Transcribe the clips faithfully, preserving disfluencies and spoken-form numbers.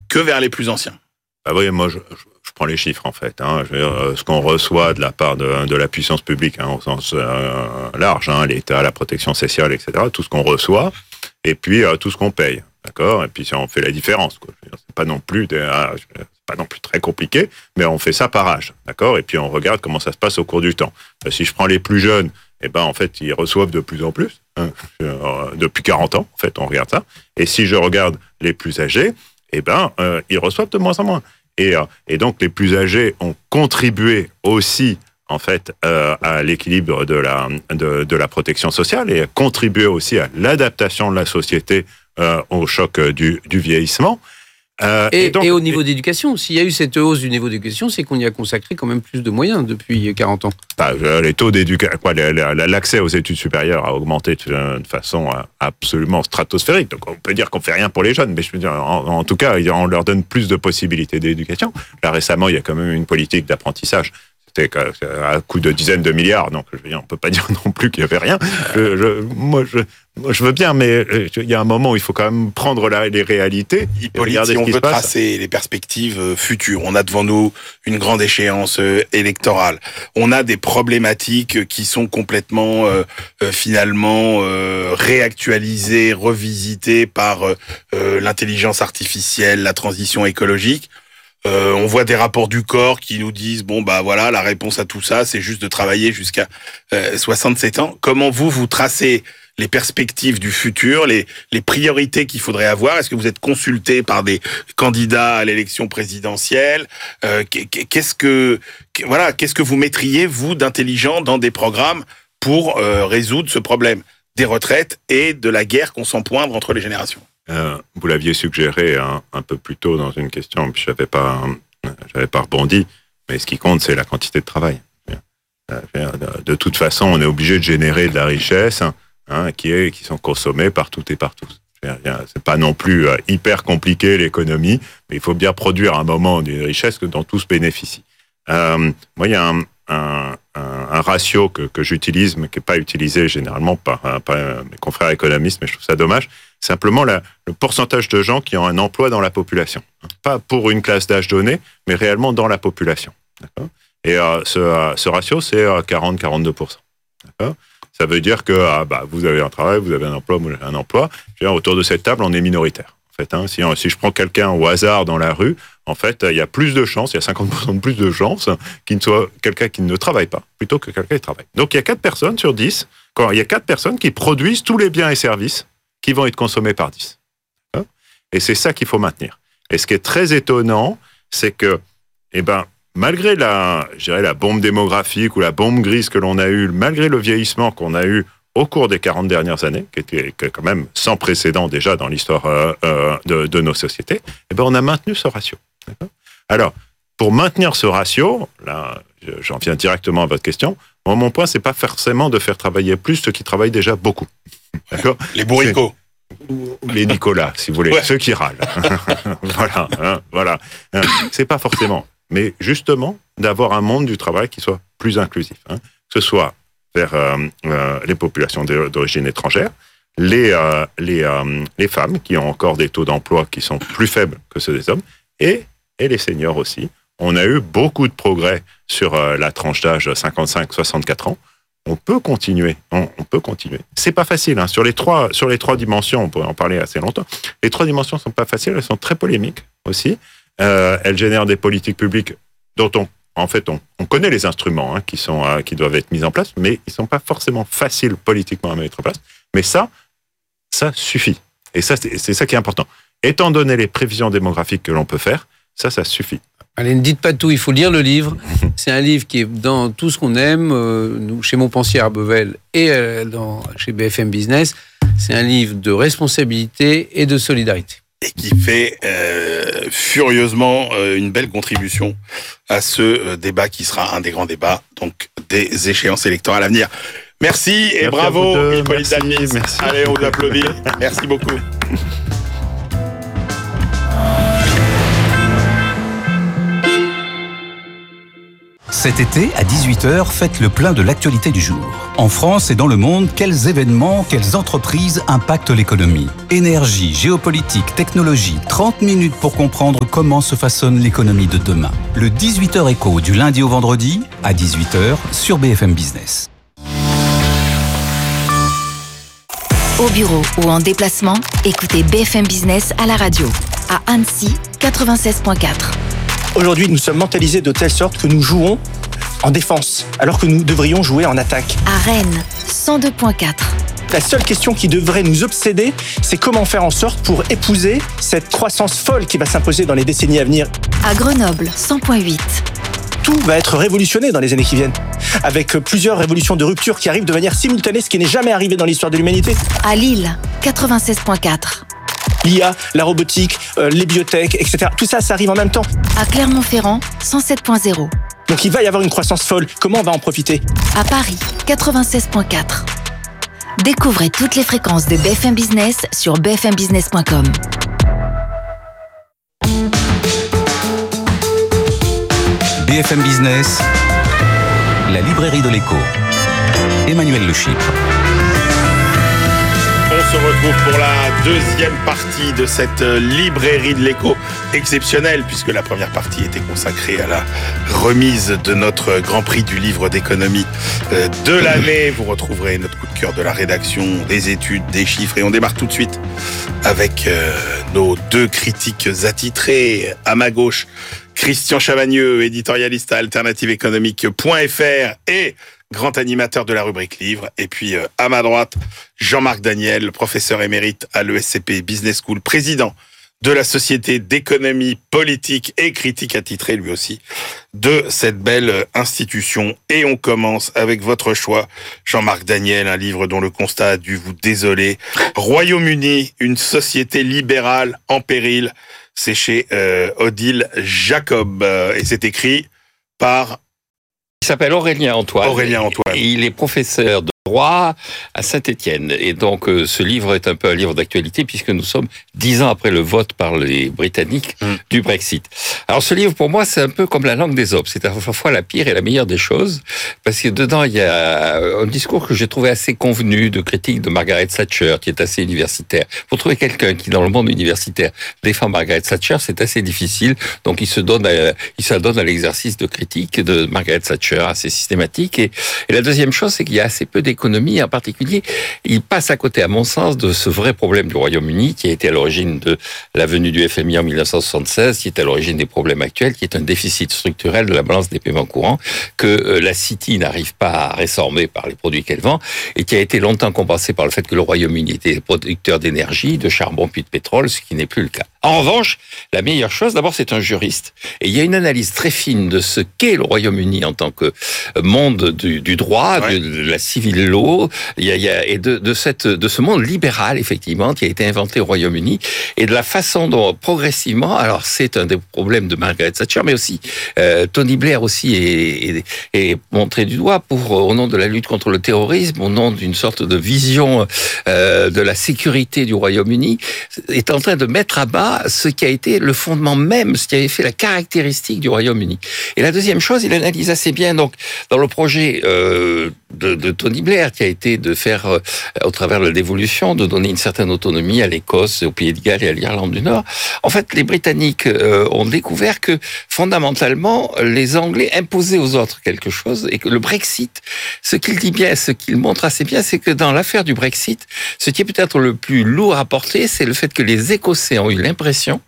que vers les plus anciens. Bah oui, moi je, je, je prends les chiffres en fait. Hein. Je veux dire, ce qu'on reçoit de la part de, de la puissance publique, hein, au sens euh, large, hein, l'État, la protection sociale, et cetera. Tout ce qu'on reçoit, et puis euh, tout ce qu'on paye, d'accord. Et puis si on fait la différence, quoi. Je veux dire, c'est pas non plus, des, ah, c'est pas non plus très compliqué, mais on fait ça par âge, d'accord. Et puis on regarde comment ça se passe au cours du temps. Euh, si je prends les plus jeunes, eh ben en fait ils reçoivent de plus en plus, hein, euh, depuis quarante ans. En fait, on regarde ça. Et si je regarde les plus âgés, eh ben, euh, ils reçoivent de moins en moins. Et, euh, et donc, les plus âgés ont contribué aussi, en fait, euh, à l'équilibre de la, de, de la protection sociale et contribué aussi à l'adaptation de la société euh, au choc du, du vieillissement. Euh, et, et, donc, et au niveau et, d'éducation, s'il y a eu cette hausse du niveau d'éducation, c'est qu'on y a consacré quand même plus de moyens depuis quarante ans. Bah, les taux d'éducation, quoi, l'accès aux études supérieures a augmenté de façon absolument stratosphérique. Donc on peut dire qu'on fait rien pour les jeunes, mais je veux dire, en, en tout cas, on leur donne plus de possibilités d'éducation. Là récemment, il y a quand même une politique d'apprentissage. C'était à coût de dizaines de milliards, donc je veux dire, on peut pas dire non plus qu'il y avait rien. Je, je, moi, je, moi, je veux bien, mais il y a un moment où il faut quand même prendre la, les réalités. Hippolyte, si on veut tracer les perspectives futures, on a devant nous une grande échéance électorale. On a des problématiques qui sont complètement euh, finalement euh, réactualisées, revisitées par euh, l'intelligence artificielle, la transition écologique. Euh, on voit des rapports du corps qui nous disent bon bah voilà, la réponse à tout ça c'est juste de travailler jusqu'à euh, soixante-sept ans. Comment vous vous tracez les perspectives du futur, les les priorités qu'il faudrait avoir? Est-ce que vous êtes consulté par des candidats à l'élection présidentielle? euh, Qu'est-ce que voilà, qu'est-ce que vous mettriez vous d'intelligent dans des programmes pour euh, résoudre ce problème des retraites et de la guerre qu'on sent poindre entre les générations? Euh, vous l'aviez suggéré un, un peu plus tôt dans une question, puis je n'avais pas, j'avais pas rebondi, mais ce qui compte, c'est la quantité de travail. De toute façon, on est obligé de générer de la richesse hein, qui, est, qui sont consommées par toutes et par tous. C'est pas non plus hyper compliqué l'économie, mais il faut bien produire à un moment des richesses dont tous bénéficient. Euh, moi, il y a un, un, un, un ratio que, que j'utilise, mais qui n'est pas utilisé généralement par, par mes confrères économistes, mais je trouve ça dommage. Simplement la, le pourcentage de gens qui ont un emploi dans la population. Pas pour une classe d'âge donnée, mais réellement dans la population. D'accord ? Et euh, ce, euh, ce ratio, c'est euh, quarante à quarante-deux pour cent. D'accord ? Ça veut dire que ah, bah, vous avez un travail, vous avez un emploi, vous avez un emploi. Je veux dire, autour de cette table, on est minoritaire. En fait, hein, si, si je prends quelqu'un au hasard dans la rue, en fait, il y a plus de chances, il y a cinquante pour cent de plus de chances qu'il ne soit quelqu'un qui ne travaille pas, plutôt que quelqu'un qui travaille. Donc il y a quatre personnes sur dix, quand il y a quatre personnes qui produisent tous les biens et services qui vont être consommés par dix. Et c'est ça qu'il faut maintenir. Et ce qui est très étonnant, c'est que, eh ben, malgré la, je dirais, la bombe démographique ou la bombe grise que l'on a eue, malgré le vieillissement qu'on a eu au cours des quarante dernières années, qui était quand même sans précédent déjà dans l'histoire euh, euh, de, de nos sociétés, eh ben, on a maintenu ce ratio. D'accord ? Alors, pour maintenir ce ratio, là, j'en viens directement à votre question, bon, mon point, c'est pas forcément de faire travailler plus ceux qui travaillent déjà beaucoup. D'accord ? Les bourricots. Les Nicolas, si vous voulez, ouais. Ceux qui râlent. Voilà, hein, voilà. C'est pas forcément, mais justement d'avoir un monde du travail qui soit plus inclusif, hein, que ce soit vers euh, euh, les populations d'origine étrangère, les euh, les euh, les femmes qui ont encore des taux d'emploi qui sont plus faibles que ceux des hommes, et et les seniors aussi. On a eu beaucoup de progrès sur euh, la tranche d'âge cinquante-cinq à soixante-quatre ans. On peut continuer, on, on peut continuer. C'est pas facile, hein. Sur les trois, sur les trois dimensions, on pourrait en parler assez longtemps. Les trois dimensions sont pas faciles, elles sont très polémiques aussi. Euh, elles génèrent des politiques publiques dont on, en fait, on, on connaît les instruments hein, qui sont, euh, qui doivent être mis en place, mais ils sont pas forcément faciles politiquement à mettre en place. Mais ça, ça suffit. Et ça, c'est, c'est ça qui est important. Étant donné les prévisions démographiques que l'on peut faire, ça, ça suffit. Allez, ne dites pas tout, il faut lire le livre. C'est un livre qui est dans tout ce qu'on aime, euh, nous, chez Montpensier à Arbevel et euh, dans, chez B F M Business. C'est un livre de responsabilité et de solidarité. Et qui fait euh, furieusement euh, une belle contribution à ce euh, débat qui sera un des grands débats, donc des échéances électorales à venir. Merci et merci bravo, Hippolyte Dalmis. Allez, on vous applaudit. Merci beaucoup. Cet été, à dix-huit heures, faites le plein de l'actualité du jour. En France et dans le monde, quels événements, quelles entreprises impactent l'économie ? Énergie, géopolitique, technologie, trente minutes pour comprendre comment se façonne l'économie de demain. Le dix-huit heures écho du lundi au vendredi, à dix-huit heures, sur B F M Business. Au bureau ou en déplacement, écoutez B F M Business à la radio. À Annecy, quatre-vingt-seize virgule quatre. Aujourd'hui, nous sommes mentalisés de telle sorte que nous jouons en défense, alors que nous devrions jouer en attaque. À Rennes, cent deux virgule quatre. La seule question qui devrait nous obséder, c'est comment faire en sorte pour épouser cette croissance folle qui va s'imposer dans les décennies à venir. À Grenoble, cent virgule huit. Tout va être révolutionné dans les années qui viennent, avec plusieurs révolutions de rupture qui arrivent de manière simultanée, ce qui n'est jamais arrivé dans l'histoire de l'humanité. À Lille, quatre-vingt-seize virgule quatre. L'I A, la robotique, euh, les biotech, et cetera. Tout ça, ça arrive en même temps. À Clermont-Ferrand, cent sept virgule zéro. Donc il va y avoir une croissance folle. Comment on va en profiter ? À Paris, quatre-vingt-seize virgule quatre. Découvrez toutes les fréquences de B F M Business sur b f m business point com. B F M Business, la librairie de l'écho. Emmanuel Le Chypre. On se retrouve pour la deuxième partie de cette librairie de l'écho exceptionnelle, puisque la première partie était consacrée à la remise de notre Grand Prix du livre d'économie de l'année. Vous retrouverez notre coup de cœur de la rédaction, des études, des chiffres, et on démarre tout de suite avec euh, nos deux critiques attitrés. À ma gauche, Christian Chavagneux, éditorialiste à alternative économique point f r et grand animateur de la rubrique livre. Et puis, euh, à ma droite, Jean-Marc Daniel, professeur émérite à l'E S C P Business School, président de la Société d'économie politique et critique attitré, lui aussi, de cette belle institution. Et on commence avec votre choix, Jean-Marc Daniel, un livre dont le constat a dû vous désoler. Royaume-Uni, une société libérale en péril. C'est chez euh, Odile Jacob. Et c'est écrit par... Il s'appelle Aurélien Antoine. Aurélien Antoine. Et il est professeur de droit à Saint-Étienne. Et donc, euh, ce livre est un peu un livre d'actualité puisque nous sommes dix ans après le vote par les Britanniques mmh. du Brexit. Alors, ce livre, pour moi, c'est un peu comme la langue d'Ésope. C'est à la fois la pire et la meilleure des choses parce que dedans, il y a un discours que j'ai trouvé assez convenu de critique de Margaret Thatcher, qui est assez universitaire. Pour trouver quelqu'un qui, dans le monde universitaire, défend Margaret Thatcher, c'est assez difficile. Donc, il se donne à, il se donne à l'exercice de critique de Margaret Thatcher assez systématique. Et, et la deuxième chose, c'est qu'il y a assez peu d'économie. En particulier, il passe à côté, à mon sens, de ce vrai problème du Royaume-Uni, qui a été à l'origine de la venue du F M I en dix-neuf cent soixante-seize, qui est à l'origine des problèmes actuels, qui est un déficit structurel de la balance des paiements courants, que euh, la City n'arrive pas à résorber par les produits qu'elle vend, et qui a été longtemps compensé par le fait que le Royaume-Uni était producteur d'énergie, de charbon puis de pétrole, ce qui n'est plus le cas. En revanche, la meilleure chose, d'abord, c'est un juriste. Et il y a une analyse très fine de ce qu'est le Royaume-Uni en tant que monde du, du droit, ouais. de, de la civil law, il y a, il y a, et de, de, cette, de ce monde libéral, effectivement, qui a été inventé au Royaume-Uni, et de la façon dont, progressivement, alors c'est un des problèmes de Margaret Thatcher, mais aussi euh, Tony Blair aussi est, est, est montré du doigt pour, au nom de la lutte contre le terrorisme, au nom d'une sorte de vision euh, de la sécurité du Royaume-Uni, est en train de mettre à bas ce qui a été le fondement même, ce qui avait fait la caractéristique du Royaume-Uni. Et la deuxième chose, il analyse assez bien, donc, dans le projet euh, de, de Tony Blair, qui a été de faire, euh, au travers de la dévolution, de donner une certaine autonomie à l'Écosse, au Pays de Galles et à l'Irlande du Nord. En fait, les Britanniques euh, ont découvert que, fondamentalement, les Anglais imposaient aux autres quelque chose, et que le Brexit, ce qu'il dit bien, ce qu'il montre assez bien, c'est que dans l'affaire du Brexit, ce qui est peut-être le plus lourd à porter, c'est le fait que les Écossais ont eu l'impression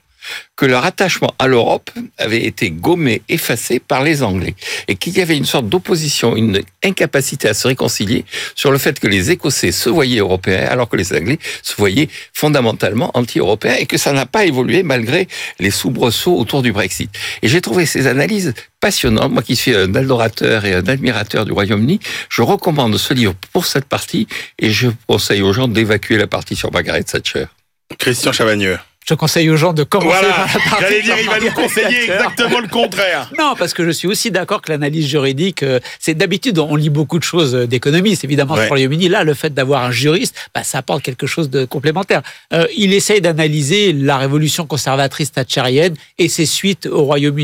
que leur attachement à l'Europe avait été gommé, effacé par les Anglais, et qu'il y avait une sorte d'opposition, une incapacité à se réconcilier sur le fait que les Écossais se voyaient européens, alors que les Anglais se voyaient fondamentalement anti-européens, et que ça n'a pas évolué malgré les soubresauts autour du Brexit. Et j'ai trouvé ces analyses passionnantes. Moi qui suis un adorateur et un admirateur du Royaume-Uni, je recommande ce livre pour cette partie, et je conseille aux gens d'évacuer la partie sur Margaret Thatcher. Christian Chavagneux. Je conseille aux gens de commencer voilà, par la partie. J'allais dire, il va nous conseiller exactement le contraire. Non, parce que je suis aussi d'accord que l'analyse juridique, c'est d'habitude, on lit beaucoup de choses d'économie, c'est évidemment ouais. sur le Royaume-Uni. Là, le fait d'avoir un juriste, bah, ça apporte quelque chose de complémentaire. Euh, il essaye d'analyser la révolution conservatrice thatchérienne et ses suites au Royaume-Uni.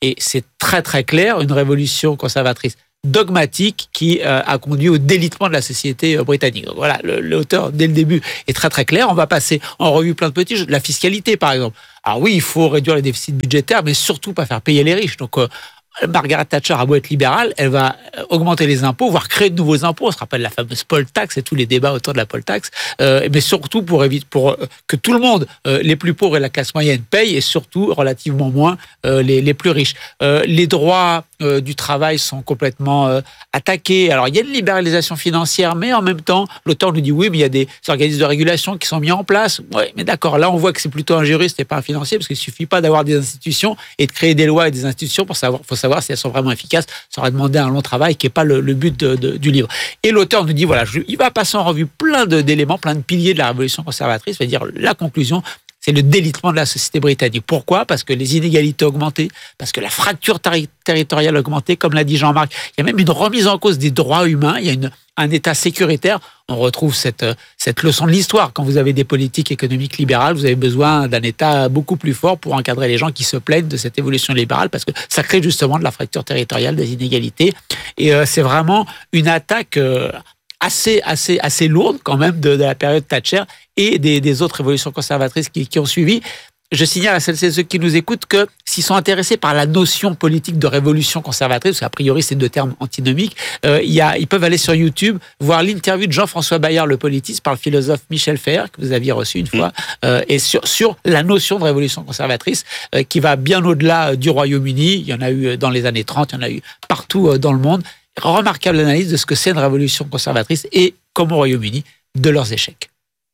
Et c'est très très clair, une révolution conservatrice dogmatique qui euh, a conduit au délitement de la société euh, britannique. Donc voilà, le, l'auteur, dès le début, est très très clair. On va passer en revue plein de petits jeux. La fiscalité, par exemple. Alors oui, il faut réduire les déficits budgétaires, mais surtout pas faire payer les riches. Donc, euh, Margaret Thatcher a beau être libérale, elle va augmenter les impôts, voire créer de nouveaux impôts. On se rappelle la fameuse poll tax et tous les débats autour de la poll tax. Euh, mais surtout pour éviter, pour que tout le monde, euh, les plus pauvres et la classe moyenne, payent, et surtout relativement moins euh, les, les plus riches. Euh, les droits euh, du travail sont complètement euh, attaqués. Alors il y a une libéralisation financière, mais en même temps, l'auteur nous dit oui, mais il y a des organismes de régulation qui sont mis en place. Ouais, mais d'accord, là on voit que c'est plutôt un juriste et pas un financier, parce qu'il suffit pas d'avoir des institutions et de créer des lois et des institutions pour savoir. Faut savoir si elles sont vraiment efficaces. Ça aurait demandé un long travail qui n'est pas le, le but de, de, du livre. Et l'auteur nous dit, voilà, je, il va passer en revue plein de, d'éléments, plein de piliers de la révolution conservatrice, c'est-à-dire la conclusion, c'est le délitement de la société britannique. Pourquoi ? Parce que les inégalités ont augmenté, parce que la fracture terri- territoriale a augmenté, comme l'a dit Jean-Marc. Il y a même une remise en cause des droits humains, il y a une, un État sécuritaire. On retrouve cette, cette leçon de l'histoire. Quand vous avez des politiques économiques libérales, vous avez besoin d'un État beaucoup plus fort pour encadrer les gens qui se plaignent de cette évolution libérale, parce que ça crée justement de la fracture territoriale, des inégalités. Et euh, c'est vraiment une attaque euh, assez, assez, assez lourde quand même de, de la période Thatcher et des, des autres révolutions conservatrices qui, qui ont suivi. Je signale à celles et ceux qui nous écoutent que s'ils sont intéressés par la notion politique de révolution conservatrice, parce qu'a priori c'est deux termes antinomiques, euh, il y a, ils peuvent aller sur YouTube, voir l'interview de Jean-François Bayard, le politiste, par le philosophe Michel Fer, que vous aviez reçu une fois, mmh. euh, et sur, sur la notion de révolution conservatrice, euh, qui va bien au-delà du Royaume-Uni. Il y en a eu dans les années trente, il y en a eu partout dans le monde. Remarquable analyse de ce que c'est une révolution conservatrice et, comme au Royaume-Uni, de leurs échecs.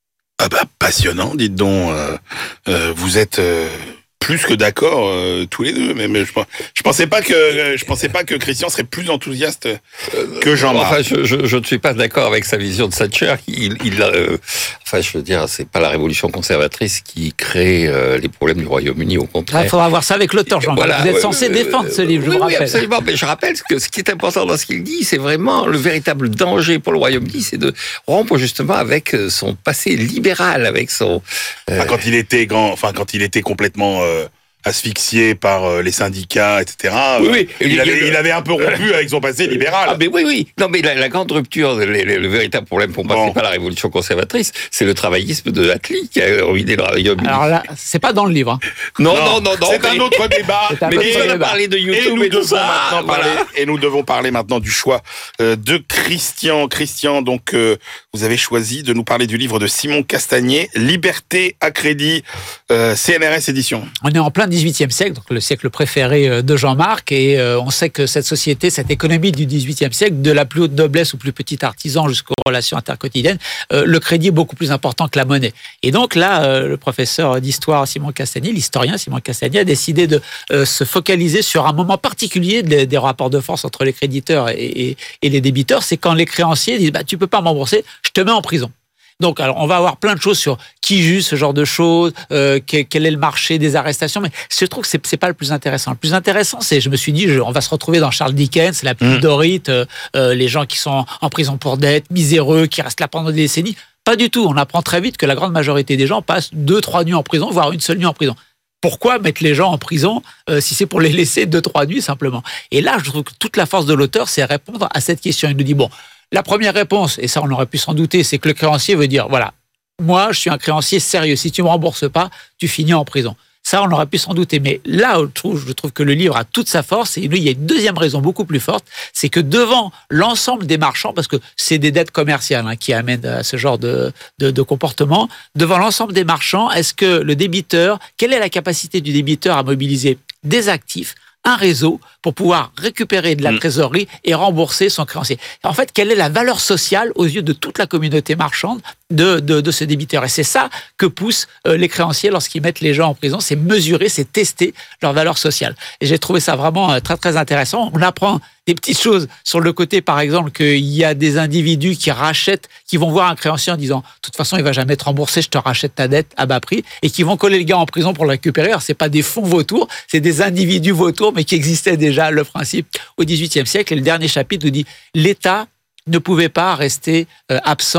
Ah bah passionnant, dites donc. Euh, euh, vous êtes euh, plus que d'accord euh, tous les deux. Mais, mais je, je pensais pas que je pensais pas que Christian serait plus enthousiaste que Jean-Marc. Enfin, je, je, je ne suis pas d'accord avec sa vision de Thatcher. Il, il, euh, enfin, je veux dire, c'est pas la révolution conservatrice qui crée euh, les problèmes du Royaume-Uni, au contraire. Il faudra voir ça avec l'auteur, Jean-Marc. Voilà, vous êtes euh, censé euh, défendre ce livre, je oui, vous oui, rappelle. Absolument. Mais je rappelle que ce qui est important dans ce qu'il dit, c'est vraiment le véritable danger pour le Royaume-Uni, c'est de rompre justement avec son passé libéral, avec son. Euh... Enfin, quand il était grand, enfin quand il était complètement. Euh... asphyxié par euh, les syndicats, et cetera. Oui, oui. Il, il, avait, il avait un peu rompu avec son passé libéral. Ah, mais oui, oui. Non, mais la, la grande rupture, le, le, le véritable problème pour moi, bon. c'est pas la révolution conservatrice, c'est le travaillisme de Attlee qui a ruiné le Royaume-Uni. Alors là, c'est pas dans le livre. Hein. Non, non, non, non. C'est mais... un autre débat. Un mais on a parlé de YouTube et nous et devons tout ça. Maintenant voilà. parler, et nous devons parler maintenant du choix euh, de Christian. Christian, donc, euh, vous avez choisi de nous parler du livre de Simon Castagnier, Liberté à crédit, euh, C N R S édition. On est en plein dix-huitième siècle, donc le siècle préféré de Jean-Marc, et euh, on sait que cette société, cette économie du dix-huitième siècle, de la plus haute noblesse au plus petit artisan jusqu'aux relations interquotidiennes, euh, le crédit est beaucoup plus important que la monnaie. Et donc là, euh, le professeur d'histoire Simon Castagnier, l'historien Simon Castagnier, a décidé de euh, se focaliser sur un moment particulier des, des rapports de force entre les créditeurs et, et, et les débiteurs, c'est quand les créanciers disent bah, « tu peux pas m'embourser, je te mets en prison ». Donc, alors, on va avoir plein de choses sur qui juge ce genre de choses, euh, quel est le marché des arrestations, mais je trouve que c'est, c'est pas le plus intéressant. Le plus intéressant, c'est, je me suis dit, je, on va se retrouver dans Charles Dickens, la petite mmh. Dorite, euh, euh, les gens qui sont en prison pour dette, miséreux, qui restent là pendant des décennies. Pas du tout. On apprend très vite que la grande majorité des gens passent deux, trois nuits en prison, voire une seule nuit en prison. Pourquoi mettre les gens en prison euh, si c'est pour les laisser deux, trois nuits simplement ? Et là, je trouve que toute la force de l'auteur, c'est répondre à cette question. Il nous dit, bon, la première réponse, et ça on aurait pu s'en douter, c'est que le créancier veut dire, voilà, moi je suis un créancier sérieux, si tu ne me rembourses pas, tu finis en prison. Ça on aurait pu s'en douter, mais là je trouve, je trouve que le livre a toute sa force, et il y a une deuxième raison beaucoup plus forte, c'est que devant l'ensemble des marchands, parce que c'est des dettes commerciales hein, qui amènent à ce genre de, de, de comportement, devant l'ensemble des marchands, est-ce que le débiteur, quelle est la capacité du débiteur à mobiliser des actifs, un réseau pour pouvoir récupérer de la mmh. trésorerie et rembourser son créancier. En fait, quelle est la valeur sociale aux yeux de toute la communauté marchande de, de, de ce débiteur ? Et c'est ça que poussent euh, les créanciers lorsqu'ils mettent les gens en prison, c'est mesurer, c'est tester leur valeur sociale. Et j'ai trouvé ça vraiment euh, très très intéressant. On apprend des petites choses sur le côté, par exemple, qu'il y a des individus qui rachètent, qui vont voir un créancier en disant « de toute façon, il va jamais te rembourser, je te rachète ta dette à bas prix » et qui vont coller le gars en prison pour le récupérer. Alors, c'est pas des fonds vautours, c'est des individus vautours, mais qui existaient déjà, le principe, au dix-huitième siècle. Et le dernier chapitre nous dit « l'État ne pouvait pas rester euh, absent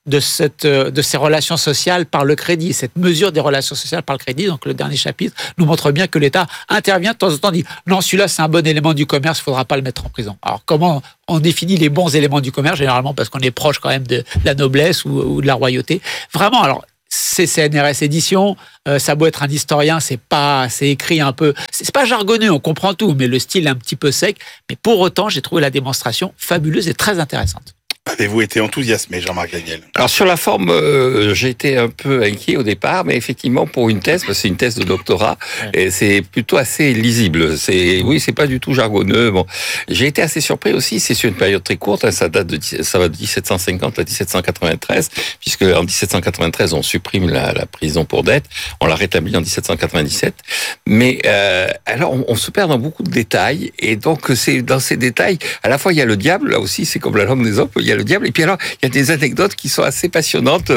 de, cette, de ces relations sociales par le crédit, cette mesure des relations sociales par le crédit. Donc le dernier chapitre nous montre bien que l'État intervient de temps en temps, dit non, celui-là c'est un bon élément du commerce, il ne faudra pas le mettre en prison. Alors comment on définit les bons éléments du commerce? Généralement parce qu'on est proche quand même de la noblesse ou, ou de la royauté. Vraiment, alors c'est C N R S Éditions, euh, ça a beau être un historien, c'est pas, c'est écrit un peu, c'est pas jargonneux, on comprend tout, mais le style est un petit peu sec. Mais pour autant, j'ai trouvé la démonstration fabuleuse et très intéressante. Avez-vous été enthousiasmé, Jean-Marc Daniel? Alors sur la forme, euh, j'ai été un peu inquiet au départ, mais effectivement pour une thèse, c'est une thèse de doctorat, ouais. Et c'est plutôt assez lisible. C'est, oui, c'est pas du tout jargonneux. Bon, j'ai été assez surpris aussi. C'est sur une période très courte. Hein, ça date de, ça va de dix-sept cent cinquante à dix-sept cent quatre-vingt-treize, puisque en dix-sept cent quatre-vingt-treize on supprime la, la prison pour dette, on la rétablit en dix-sept cent quatre-vingt-dix-sept. Mais euh, alors on, on se perd dans beaucoup de détails, et donc c'est dans ces détails, à la fois il y a le diable, là aussi c'est comme la langue des hommes, il y a le diable. Et puis alors, il y a des anecdotes qui sont assez passionnantes.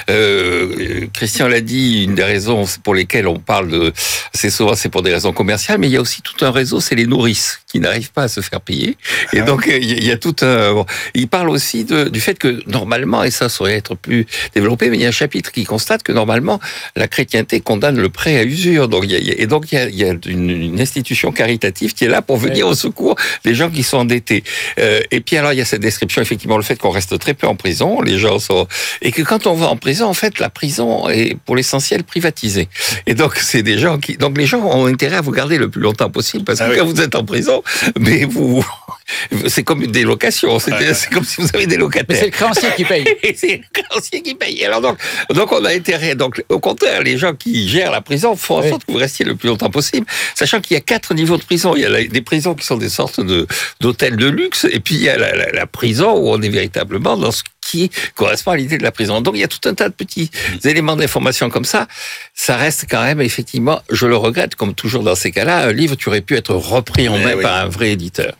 Euh, Christian l'a dit, une des raisons pour lesquelles on parle de, c'est souvent c'est pour des raisons commerciales, mais il y a aussi tout un réseau, c'est les nourrices qui n'arrivent pas à se faire payer. Et donc il y a tout un. Bon, il parle aussi de, du fait que normalement, et ça saurait être plus développé, mais il y a un chapitre qui constate que normalement la chrétienté condamne le prêt à usure. Donc il y a, et donc il y a, il y a une, une institution caritative qui est là pour venir au secours des gens qui sont endettés. Euh, et puis alors il y a cette description, effectivement, le fait qu'on reste très peu en prison, les gens sont, et que quand on va en prison, en fait, la prison est pour l'essentiel privatisée. Et donc, c'est des gens qui, donc les gens ont intérêt à vous garder le plus longtemps possible, parce que ah oui. Quand vous êtes en prison, mais vous, c'est comme une délocation, c'est, ouais. C'est comme si vous avez des locataires. Mais c'est le créancier qui paye. Et c'est le créancier qui paye. Alors donc, donc on a intérêt, donc au contraire, les gens qui gèrent la prison font en oui. sorte que vous restiez le plus longtemps possible, sachant qu'il y a quatre niveaux de prison. Il y a la, des prisons qui sont des sortes de, d'hôtels de luxe, et puis il y a la, la, la prison où on est véritablement dans ce qui correspond à l'idée de la prison. Donc il y a tout un tas de petits mmh. éléments d'information comme ça. Ça reste quand même, effectivement, je le regrette, comme toujours dans ces cas-là, un livre qui aurait pu être repris en main oui. par un vrai éditeur.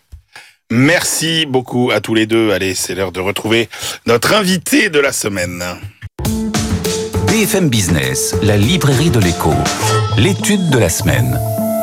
Merci beaucoup à tous les deux. Allez, c'est l'heure de retrouver notre invité de la semaine. B F M Business, la librairie de l'écho. L'étude de la semaine.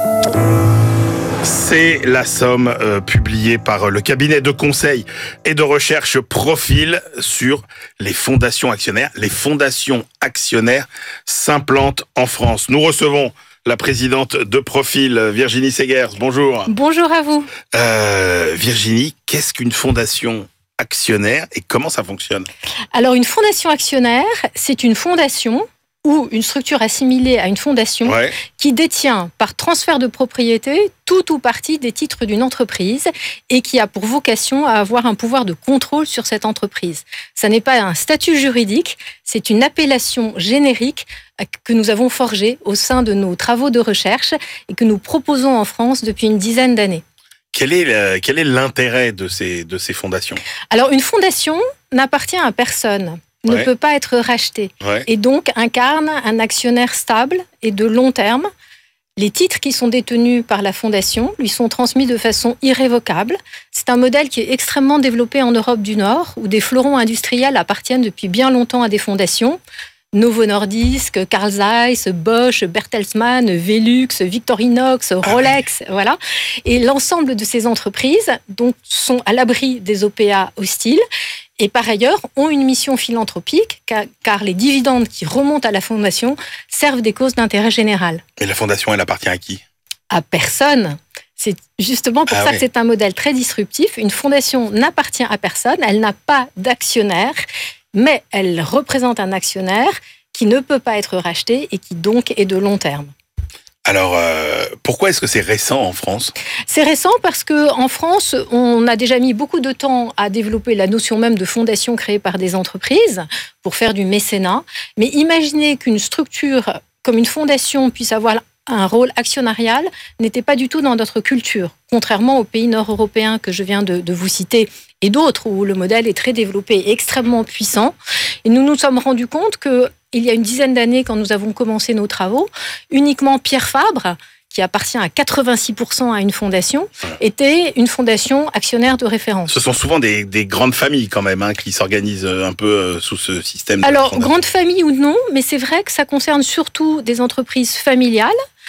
C'est la somme euh, publiée par le cabinet de conseil et de recherche Profil sur les fondations actionnaires. Les fondations actionnaires s'implantent en France. Nous recevons la présidente de Profil, Virginie Segers. Bonjour. Bonjour à vous. Euh, Virginie, qu'est-ce qu'une fondation actionnaire et comment ça fonctionne? Alors, une fondation actionnaire, c'est une fondation ou une structure assimilée à une fondation ouais. qui détient par transfert de propriété tout ou partie des titres d'une entreprise et qui a pour vocation à avoir un pouvoir de contrôle sur cette entreprise. Ça n'est pas un statut juridique, c'est une appellation générique que nous avons forgée au sein de nos travaux de recherche et que nous proposons en France depuis une dizaine d'années. Quel est, le, quel est l'intérêt de ces, de ces fondations? Alors, une fondation n'appartient à personne. ne ouais. peut pas être racheté ouais. et donc incarne un actionnaire stable et de long terme. Les titres qui sont détenus par la fondation lui sont transmis de façon irrévocable. C'est un modèle qui est extrêmement développé en Europe du Nord, où des fleurons industriels appartiennent depuis bien longtemps à des fondations. Novo Nordisk, Carl Zeiss, Bosch, Bertelsmann, Velux, Victorinox, Rolex, ah oui. voilà. Et l'ensemble de ces entreprises donc, sont à l'abri des O P A hostiles et par ailleurs ont une mission philanthropique car, car les dividendes qui remontent à la fondation servent des causes d'intérêt général. Et la fondation, elle appartient à qui ? À personne. C'est justement pour ah ça oui. que c'est un modèle très disruptif. Une fondation n'appartient à personne, elle n'a pas d'actionnaire, mais elle représente un actionnaire qui ne peut pas être racheté et qui donc est de long terme. Alors, euh, pourquoi est-ce que c'est récent en France ? C'est récent parce qu'en France, on a déjà mis beaucoup de temps à développer la notion même de fondation créée par des entreprises pour faire du mécénat. Mais imaginez qu'une structure comme une fondation puisse avoir un rôle actionnarial n'était pas du tout dans notre culture, contrairement aux pays nord-européens que je viens de, de vous citer et d'autres où le modèle est très développé et extrêmement puissant. Et nous nous sommes rendus compte qu'il y a une dizaine d'années, quand nous avons commencé nos travaux, uniquement Pierre Fabre, qui appartient à quatre-vingt-six pour cent à une fondation, était une fondation actionnaire de référence. Ce sont souvent des, des grandes familles quand même hein, qui s'organisent un peu sous ce système. Alors, grandes familles ou non, mais c'est vrai que ça concerne surtout des entreprises familiales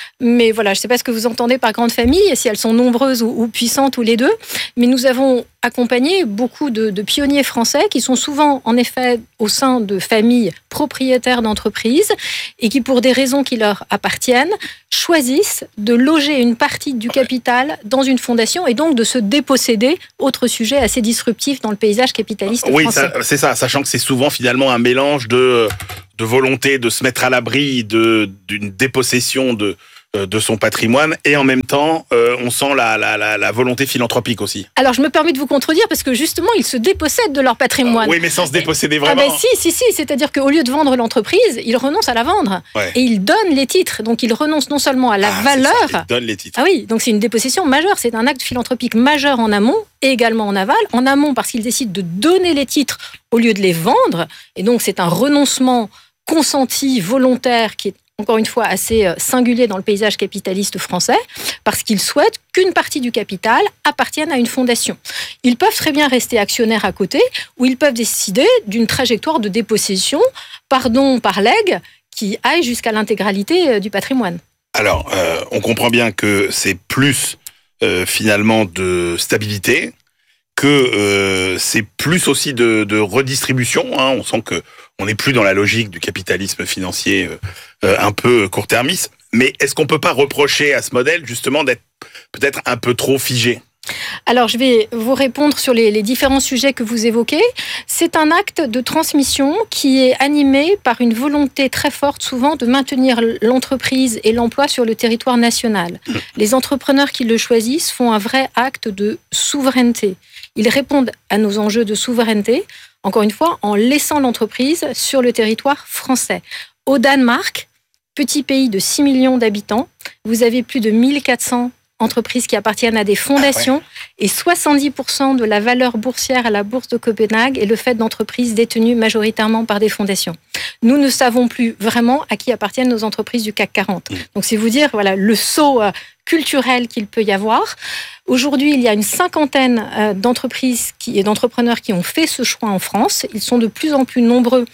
mais voilà, je ne sais pas ce que vous entendez par grande famille, si elles sont nombreuses ou, ou puissantes ou les deux, mais nous avons accompagné beaucoup de, de pionniers français qui sont souvent, en effet, au sein de familles propriétaires d'entreprises et qui, pour des raisons qui leur appartiennent, choisissent de loger une partie du capital dans une fondation et donc de se déposséder, autre sujet assez disruptif dans le paysage capitaliste oui, français. Oui, c'est ça, sachant que c'est souvent finalement un mélange de, de volonté de se mettre à l'abri de, d'une dépossession de, de son patrimoine et en même temps, euh, on sent la, la, la, la volonté philanthropique aussi. Alors, je me permets de vous contredire parce que justement, ils se dépossèdent de leur patrimoine. Euh, oui, mais sans se déposséder vraiment. Ah ben si, si, si. C'est-à-dire qu'au lieu de vendre l'entreprise, ils renoncent à la vendre. Ouais. Et ils donnent les titres. Donc, ils renoncent non seulement à la ah, valeur... C'est ça, ils donnent les titres. Ah oui, donc c'est une dépossession majeure. C'est un acte philanthropique majeur en amont et également en aval. En amont, parce qu'ils décident de donner les titres au lieu de les vendre. Et donc, c'est un renoncement consenti, volontaire, qui est encore une fois assez singulier dans le paysage capitaliste français, parce qu'ils souhaitent qu'une partie du capital appartienne à une fondation. Ils peuvent très bien rester actionnaires à côté, ou ils peuvent décider d'une trajectoire de dépossession, par don, par legs, qui aille jusqu'à l'intégralité du patrimoine. Alors, euh, on comprend bien que c'est plus, euh, finalement, de stabilité, que euh, c'est plus aussi de, de redistribution. Hein. On sent que on n'est plus dans la logique du capitalisme financier euh, un peu court-termiste. Mais est-ce qu'on peut pas reprocher à ce modèle justement d'être peut-être un peu trop figé ? Alors, je vais vous répondre sur les, les différents sujets que vous évoquez. C'est un acte de transmission qui est animé par une volonté très forte, souvent, de maintenir l'entreprise et l'emploi sur le territoire national. Les entrepreneurs qui le choisissent font un vrai acte de souveraineté. Ils répondent à nos enjeux de souveraineté, encore une fois, en laissant l'entreprise sur le territoire français. Au Danemark, petit pays de six millions d'habitants, vous avez plus de mille quatre cents entreprises qui appartiennent à des fondations, ah ouais. Et soixante-dix pour cent de la valeur boursière à la bourse de Copenhague est le fait d'entreprises détenues majoritairement par des fondations. Nous ne savons plus vraiment à qui appartiennent nos entreprises du C A C quarante. Mmh. Donc c'est vous dire voilà, le saut euh, culturel qu'il peut y avoir. Aujourd'hui, il y a une cinquantaine euh, d'entreprises qui, et d'entrepreneurs qui ont fait ce choix en France. Ils sont de plus en plus nombreux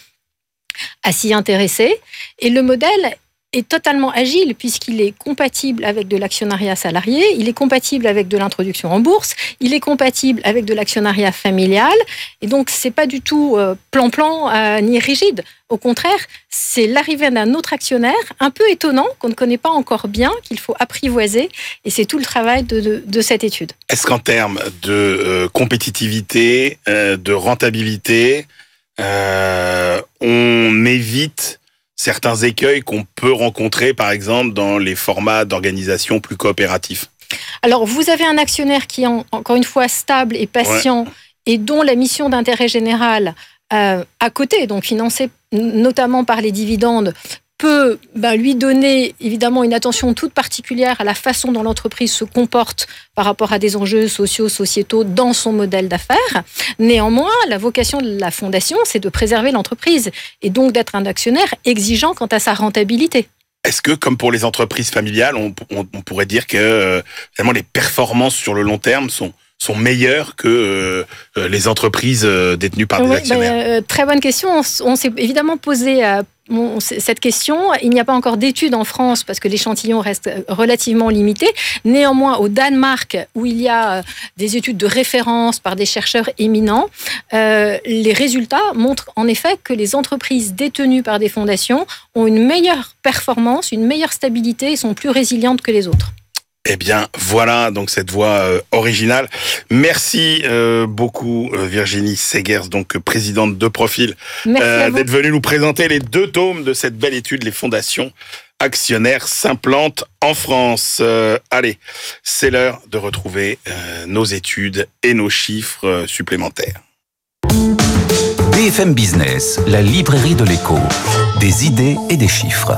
à s'y intéresser. Et le modèle est totalement agile puisqu'il est compatible avec de l'actionnariat salarié, il est compatible avec de l'introduction en bourse, il est compatible avec de l'actionnariat familial. Et donc, c'est pas du tout euh, plan-plan euh, ni rigide. Au contraire, c'est l'arrivée d'un autre actionnaire un peu étonnant, qu'on ne connaît pas encore bien, qu'il faut apprivoiser. Et c'est tout le travail de, de, de cette étude. Est-ce qu'en termes de euh, compétitivité, euh, de rentabilité, euh, on évite certains écueils qu'on peut rencontrer, par exemple, dans les formats d'organisation plus coopératifs? Alors, vous avez un actionnaire qui est, encore une fois, stable et patient, ouais. Et dont la mission d'intérêt général, euh, à côté, donc financée notamment par les dividendes, peut ben, lui donner évidemment une attention toute particulière à la façon dont l'entreprise se comporte par rapport à des enjeux sociaux, sociétaux dans son modèle d'affaires. Néanmoins, la vocation de la fondation, c'est de préserver l'entreprise et donc d'être un actionnaire exigeant quant à sa rentabilité. Est-ce que, comme pour les entreprises familiales, on, on, on pourrait dire que euh, vraiment les performances sur le long terme sont sont meilleures que euh, les entreprises euh, détenues par oui, des actionnaires? Ben, euh, très bonne question. On, on s'est évidemment posé euh, bon, cette question. Il n'y a pas encore d'études en France parce que l'échantillon reste relativement limité. Néanmoins, au Danemark, où il y a euh, des études de référence par des chercheurs éminents, euh, les résultats montrent en effet que les entreprises détenues par des fondations ont une meilleure performance, une meilleure stabilité et sont plus résilientes que les autres. Eh bien, voilà donc cette voix euh, originale. Merci euh, beaucoup euh, Virginie Segers, donc présidente de Profil, euh, d'être venue nous présenter les deux tomes de cette belle étude, les fondations actionnaires s'implantent en France. Euh, allez, c'est l'heure de retrouver euh, nos études et nos chiffres euh, supplémentaires. B F M Business, la librairie de l'écho, des idées et des chiffres.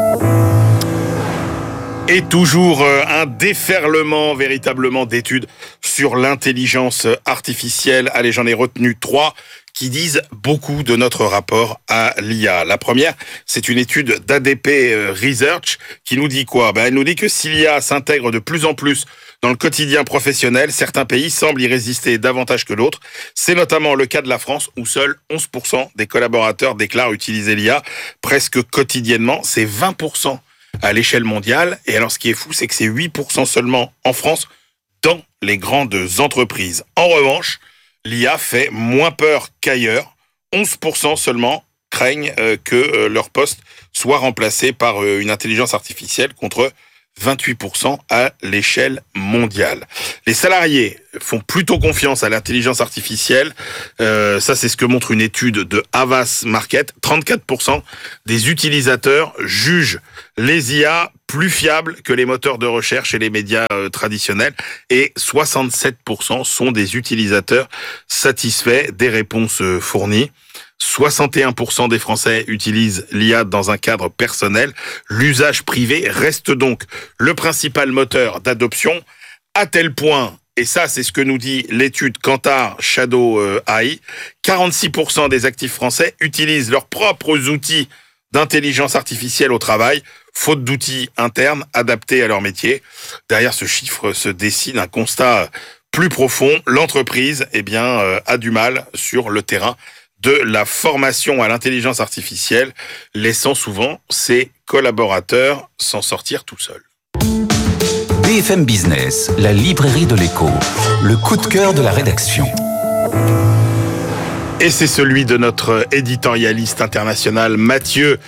Et toujours un déferlement véritablement d'études sur l'intelligence artificielle. Allez, j'en ai retenu trois qui disent beaucoup de notre rapport à l'I A. La première, c'est une étude d'A D P Research qui nous dit quoi? Ben, elle nous dit que si l'I A s'intègre de plus en plus dans le quotidien professionnel, certains pays semblent y résister davantage que d'autres. C'est notamment le cas de la France où seuls onze pour cent des collaborateurs déclarent utiliser l'I A presque quotidiennement. C'est vingt pour cent à l'échelle mondiale. Et alors, ce qui est fou, c'est que c'est huit pour cent seulement en France dans les grandes entreprises. En revanche, l'I A fait moins peur qu'ailleurs. onze pour cent seulement craignent euh, que euh, leur poste soit remplacé par euh, une intelligence artificielle contre vingt-huit pour cent à l'échelle mondiale. Les salariés font plutôt confiance à l'intelligence artificielle. Euh, ça, c'est ce que montre une étude de Havas Market. trente-quatre pour cent des utilisateurs jugent les I A plus fiables que les moteurs de recherche et les médias euh, traditionnels. Et soixante-sept pour cent sont des utilisateurs satisfaits des réponses euh, fournies. soixante et un pour cent des Français utilisent l'I A dans un cadre personnel. L'usage privé reste donc le principal moteur d'adoption, à tel point, et ça c'est ce que nous dit l'étude Kantar Shadow A I, quarante-six pour cent des actifs français utilisent leurs propres outils d'intelligence artificielle au travail, faute d'outils internes adaptés à leur métier. Derrière ce chiffre se dessine un constat plus profond. L'entreprise, eh bien, euh, a du mal sur le terrain de la formation à l'intelligence artificielle, laissant souvent ses collaborateurs s'en sortir tout seuls. B F M Business, la librairie de l'écho, le coup de cœur de la rédaction. Et c'est celui de notre éditorialiste international Mathieu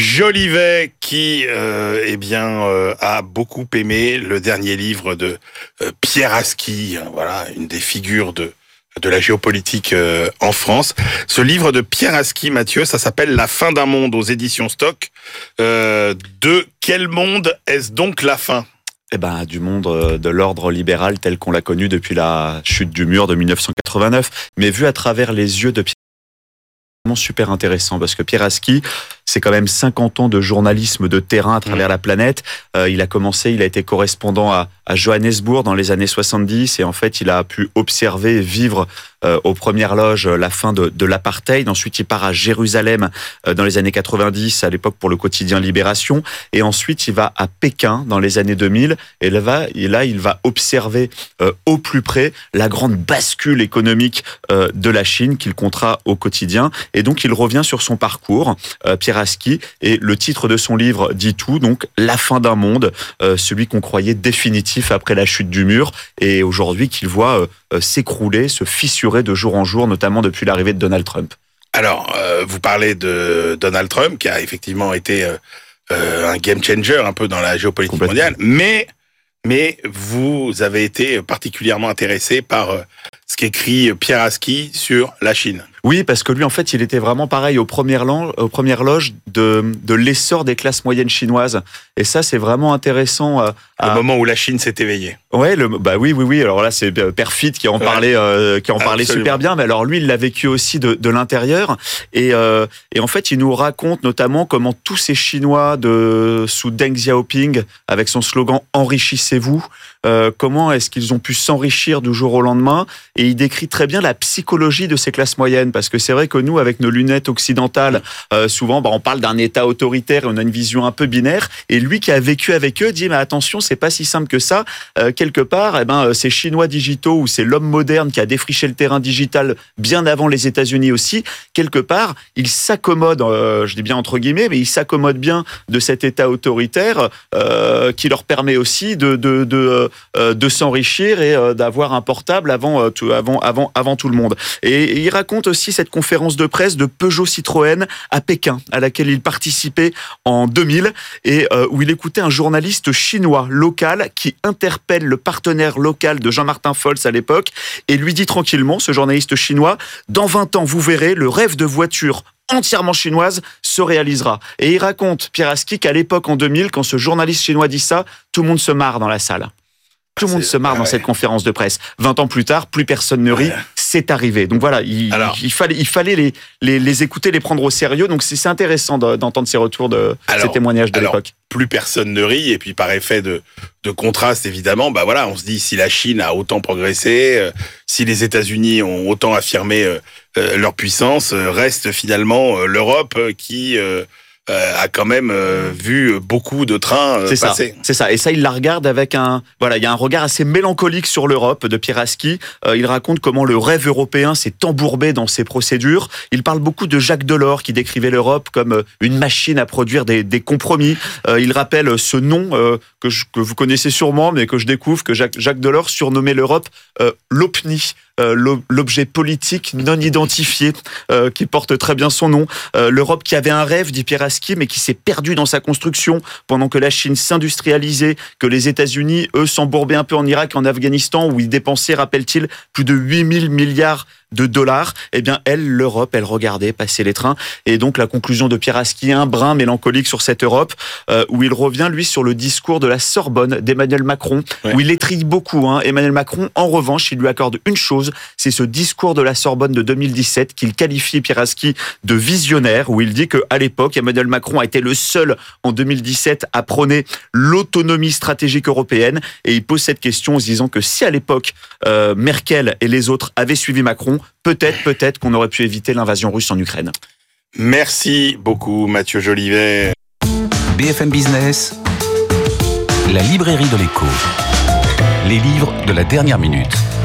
Jolivet qui, euh, eh bien, euh, a beaucoup aimé le dernier livre de euh, Pierre Aski, voilà, une des figures de de la géopolitique euh, en France. Ce livre de Pierre Aski, Mathieu, ça s'appelle La fin d'un monde aux éditions Stock. Euh, de quel monde est-ce donc la fin ? Eh ben, du monde de l'ordre libéral tel qu'on l'a connu depuis la chute du mur de dix-neuf cent quatre-vingt-neuf, mais vu à travers les yeux de Pierre. C'est vraiment super intéressant parce que Pierre Aski, c'est quand même cinquante ans de journalisme de terrain à travers mmh. la planète. Euh, il a commencé, il a été correspondant à, à Johannesburg dans les années soixante-dix et en fait, il a pu observer et vivre euh, aux premières loges la fin de, de l'apartheid. Ensuite, il part à Jérusalem euh, dans les années quatre-vingt-dix, à l'époque pour le quotidien Libération. Et ensuite, il va à Pékin dans les années deux mille et là, va, et là il va observer euh, au plus près la grande bascule économique euh, de la Chine qu'il comptera au quotidien. Et donc, il revient sur son parcours, euh, Pierre Aski, et le titre de son livre dit tout, donc La fin d'un monde, euh, celui qu'on croyait définitif après la chute du mur, et aujourd'hui qu'il voit euh, s'écrouler, se fissurer de jour en jour, notamment depuis l'arrivée de Donald Trump. Alors, euh, vous parlez de Donald Trump, qui a effectivement été euh, euh, un game changer un peu dans la géopolitique mondiale, mais, mais vous avez été particulièrement intéressé par euh, ce qu'écrit Pierre Aski sur la Chine. Oui, parce que lui, en fait, il était vraiment pareil aux premières, loges, aux premières loges de, de l'essor des classes moyennes chinoises. Et ça, c'est vraiment intéressant. Euh, à... Au moment où la Chine s'est éveillée. Ouais, le, bah oui, oui, oui. Alors là, c'est Perfit qui en ouais. parlait, euh, qui en parlait super bien. Mais alors lui, il l'a vécu aussi de, de l'intérieur. Et, euh, et en fait, il nous raconte notamment comment tous ces Chinois de sous Deng Xiaoping, avec son slogan « Enrichissez-vous », euh, comment est-ce qu'ils ont pu s'enrichir du jour au lendemain. Et il décrit très bien la psychologie de ces classes moyennes. Parce que c'est vrai que nous, avec nos lunettes occidentales, euh, souvent, bah, on parle d'un État autoritaire et on a une vision un peu binaire. Et lui qui a vécu avec eux dit, mais attention, c'est pas si simple que ça. Euh, quelque part, eh ben, ces Chinois digitaux ou c'est l'homme moderne qui a défriché le terrain digital bien avant les États-Unis aussi. Quelque part, ils s'accommodent, euh, je dis bien entre guillemets, mais ils s'accommodent bien de cet État autoritaire euh, qui leur permet aussi de de de, euh, de s'enrichir et euh, d'avoir un portable avant euh, tout, avant avant avant tout le monde. Et, et il raconte aussi cette conférence de presse de Peugeot Citroën à Pékin, à laquelle il participait en deux mille, et euh, où il écoutait un journaliste chinois local qui interpelle le partenaire local de Jean-Martin Folz à l'époque, et lui dit tranquillement, ce journaliste chinois, dans vingt ans, vous verrez, le rêve de voiture entièrement chinoise se réalisera. Et il raconte, Pierre Aski, qu'à l'époque, en deux mille, quand ce journaliste chinois dit ça, tout le monde se marre dans la salle. Tout le monde se marre dans cette conférence de presse. vingt ans plus tard, plus personne ne rit. C'est arrivé. Donc voilà, il, Alors, il fallait, il fallait les, les, les écouter, les prendre au sérieux. Donc c'est, c'est intéressant d'entendre ces retours, de alors, ces témoignages de alors, l'époque. Plus personne ne rit, et puis par effet de, de contraste, évidemment, bah voilà, on se dit si la Chine a autant progressé, euh, si les États-Unis ont autant affirmé euh, euh, leur puissance, euh, reste finalement euh, l'Europe qui euh, euh, a quand même euh, vu beaucoup de trains euh, c'est passer. Ça, c'est ça. Et ça, il la regarde avec un, voilà, il y a un regard assez mélancolique sur l'Europe de Pieraski. Euh, il raconte comment le rêve européen s'est embourbé dans ses procédures. Il parle beaucoup de Jacques Delors, qui décrivait l'Europe comme une machine à produire des, des compromis. Euh, il rappelle ce nom euh, que, je, que vous connaissez sûrement, mais que je découvre, que Jacques, Jacques Delors surnommait l'Europe euh, l'O P N I. Euh, l'objet politique non identifié, euh, qui porte très bien son nom. Euh, L'Europe qui avait un rêve, dit Pieraski, mais qui s'est perdue dans sa construction pendant que la Chine s'industrialisait, que les États-Unis, eux, s'embourbaient un peu en Irak et en Afghanistan, où ils dépensaient, rappelle-t-il, plus de huit mille milliards de dollars. Eh bien, elle, l'Europe, elle regardait passer les trains. Et donc, la conclusion de Pieraski, un brin mélancolique sur cette Europe, euh, où il revient, lui, sur le discours de la Sorbonne d'Emmanuel Macron, ouais. où il étrille beaucoup. Hein. Emmanuel Macron, en revanche, il lui accorde une chose, c'est ce discours de la Sorbonne de deux mille dix-sept qu'il qualifie, Pieraski, de visionnaire, où il dit qu'à l'époque, Emmanuel Macron a été le seul, en deux mille dix-sept, à prôner l'autonomie stratégique européenne. Et il pose cette question en se disant que si, à l'époque, euh, Merkel et les autres avaient suivi Macron, peut-être, peut-être qu'on aurait pu éviter l'invasion russe en Ukraine. Merci beaucoup, Mathieu Jolivet. B F M Business, la librairie de l'écho. Les livres de la dernière minute.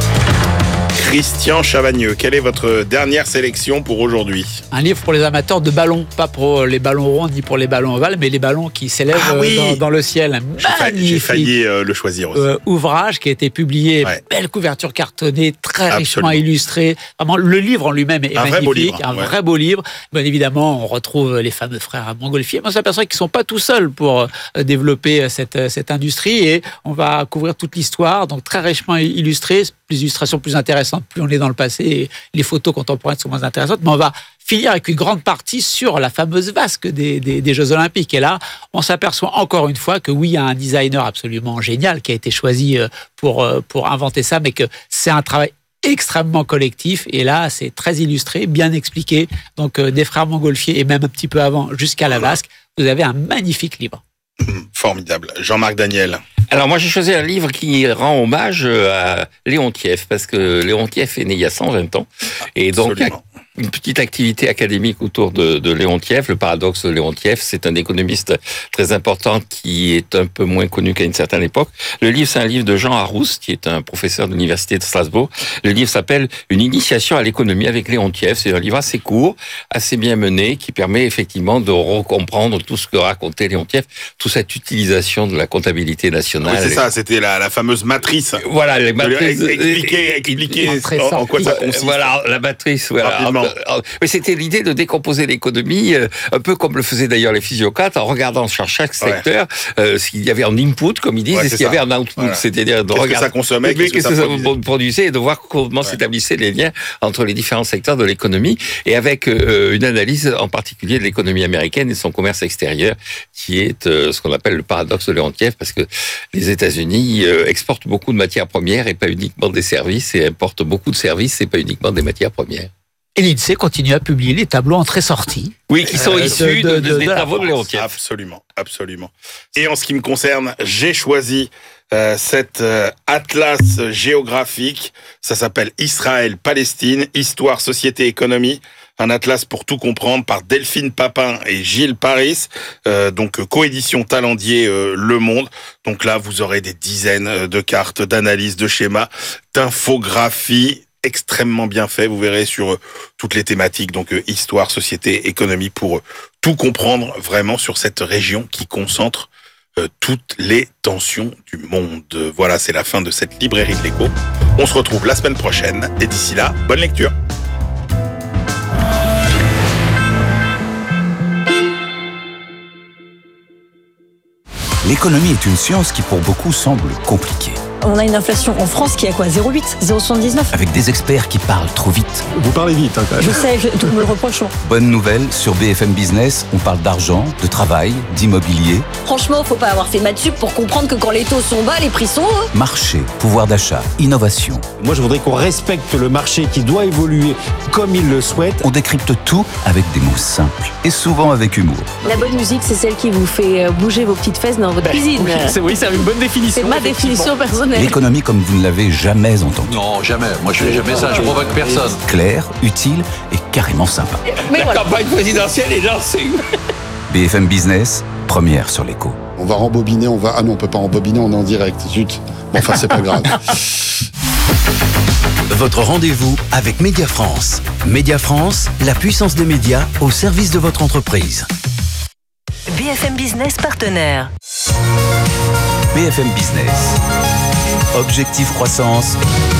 Christian Chavagneux, quelle est votre dernière sélection pour aujourd'hui? Un livre pour les amateurs de ballons, pas pour les ballons ronds ni pour les ballons ovales, mais les ballons qui s'élèvent ah oui dans, dans le ciel. J'ai failli, j'ai failli euh, le choisir aussi. Euh, ouvrage qui a été publié, ouais. belle couverture cartonnée, très Absolument. richement illustrée. Vraiment, le livre en lui-même est un magnifique, vrai beau livre, un ouais. vrai beau livre. Bien évidemment, on retrouve les fameux frères à Montgolfier. On s'aperçoit qu'ils ne sont pas tout seuls pour développer cette, cette industrie et on va couvrir toute l'histoire, donc très richement illustrée, plus illustrations plus intéressantes. Plus on est dans le passé, les photos contemporaines sont moins intéressantes, mais on va finir avec une grande partie sur la fameuse vasque des, des, des Jeux Olympiques. Et là, on s'aperçoit encore une fois que oui, il y a un designer absolument génial qui a été choisi pour, pour inventer ça, mais que c'est un travail extrêmement collectif. Et là, c'est très illustré, bien expliqué. Donc, des frères Montgolfier et même un petit peu avant, jusqu'à la vasque, vous avez un magnifique livre. Formidable. Jean-Marc Daniel. Alors moi j'ai choisi un livre qui rend hommage à Léontiev, parce que Léontiev est né il y a cent vingt ans, et donc Absolument. une petite activité académique autour de, de Léontiev. Le paradoxe de Léontiev, c'est un économiste très important qui est un peu moins connu qu'à une certaine époque. Le livre, c'est un livre de Jean Arousse, qui est un professeur de l'université de Strasbourg. Le livre s'appelle « Une initiation à l'économie avec Léontiev ». C'est un livre assez court, assez bien mené, qui permet effectivement de recomprendre tout ce que racontait Léontiev, toute cette utilisation de la comptabilité nationale. Oui, c'est ça, c'était la, la fameuse matrice. Voilà, les matrices. Expliquer, expliquer en, en quoi ça consiste. Voilà, la matrice, voilà. Mais c'était l'idée de décomposer l'économie, euh, un peu comme le faisaient d'ailleurs les physiocrates, en regardant sur chaque secteur ouais. euh, ce qu'il y avait en input, comme ils disent, ouais, et ce qu'il y avait en output. Voilà. C'est-à-dire de qu'est-ce regarder que ça consommait, qu'est-ce que ça, ça produisait. produisait, et de voir comment ouais. s'établissaient les liens entre les différents secteurs de l'économie, et avec euh, une analyse en particulier de l'économie américaine et de son commerce extérieur, qui est euh, ce qu'on appelle le paradoxe de Léontiev, parce que les États-Unis euh, exportent beaucoup de matières premières et pas uniquement des services, et importent beaucoup de services et pas uniquement des matières premières. Et l'INSEE continue à publier les tableaux entrées-sorties. Oui, qui sont euh, issus de, de, de, de, des travaux de Léontiev. Absolument, absolument. Et en ce qui me concerne, j'ai choisi euh, cet euh, atlas géographique. Ça s'appelle Israël-Palestine, Histoire, Société, Économie. Un atlas pour tout comprendre par Delphine Papin et Gilles Paris, euh, donc coédition Talendier euh, Le Monde. Donc là, vous aurez des dizaines de cartes, d'analyses, de schémas, d'infographies extrêmement bien fait. Vous verrez sur euh, toutes les thématiques, donc euh, histoire, société, économie, pour euh, tout comprendre vraiment sur cette région qui concentre euh, toutes les tensions du monde. Voilà, c'est la fin de cette librairie de l'écho. On se retrouve la semaine prochaine et d'ici là, bonne lecture. L'économie est une science qui pour beaucoup semble compliquée. On a une inflation en France qui est à quoi zéro virgule huit, zéro virgule soixante-dix-neuf. Avec des experts qui parlent trop vite. Vous parlez vite, hein, quand même. Je sais, je, tout me le reproche. Bonne nouvelle, sur B F M Business, on parle d'argent, de travail, d'immobilier. Franchement, faut pas avoir fait maths sup pour comprendre que quand les taux sont bas, les prix sont hauts. Marché, pouvoir d'achat, innovation. Moi, je voudrais qu'on respecte le marché qui doit évoluer comme il le souhaite. On décrypte tout avec des mots simples et souvent avec humour. La bonne musique, c'est celle qui vous fait bouger vos petites fesses dans votre ben, cuisine. Oui, c'est, oui, c'est une bonne définition. C'est ma définition personnelle. L'économie comme vous ne l'avez jamais entendue. Non, jamais. Moi, je fais jamais ça. Je provoque personne. Clair, utile et carrément sympa. Mais La voilà. campagne présidentielle est lancée. B F M Business, première sur l'écho. On va rembobiner, on va... Ah non, on peut pas rembobiner, on est en direct. Zut. Bon, enfin, c'est pas grave. Votre rendez-vous avec Média France. Média France, la puissance des médias au service de votre entreprise. B F M Business partenaire. B F M Business. Objectif croissance.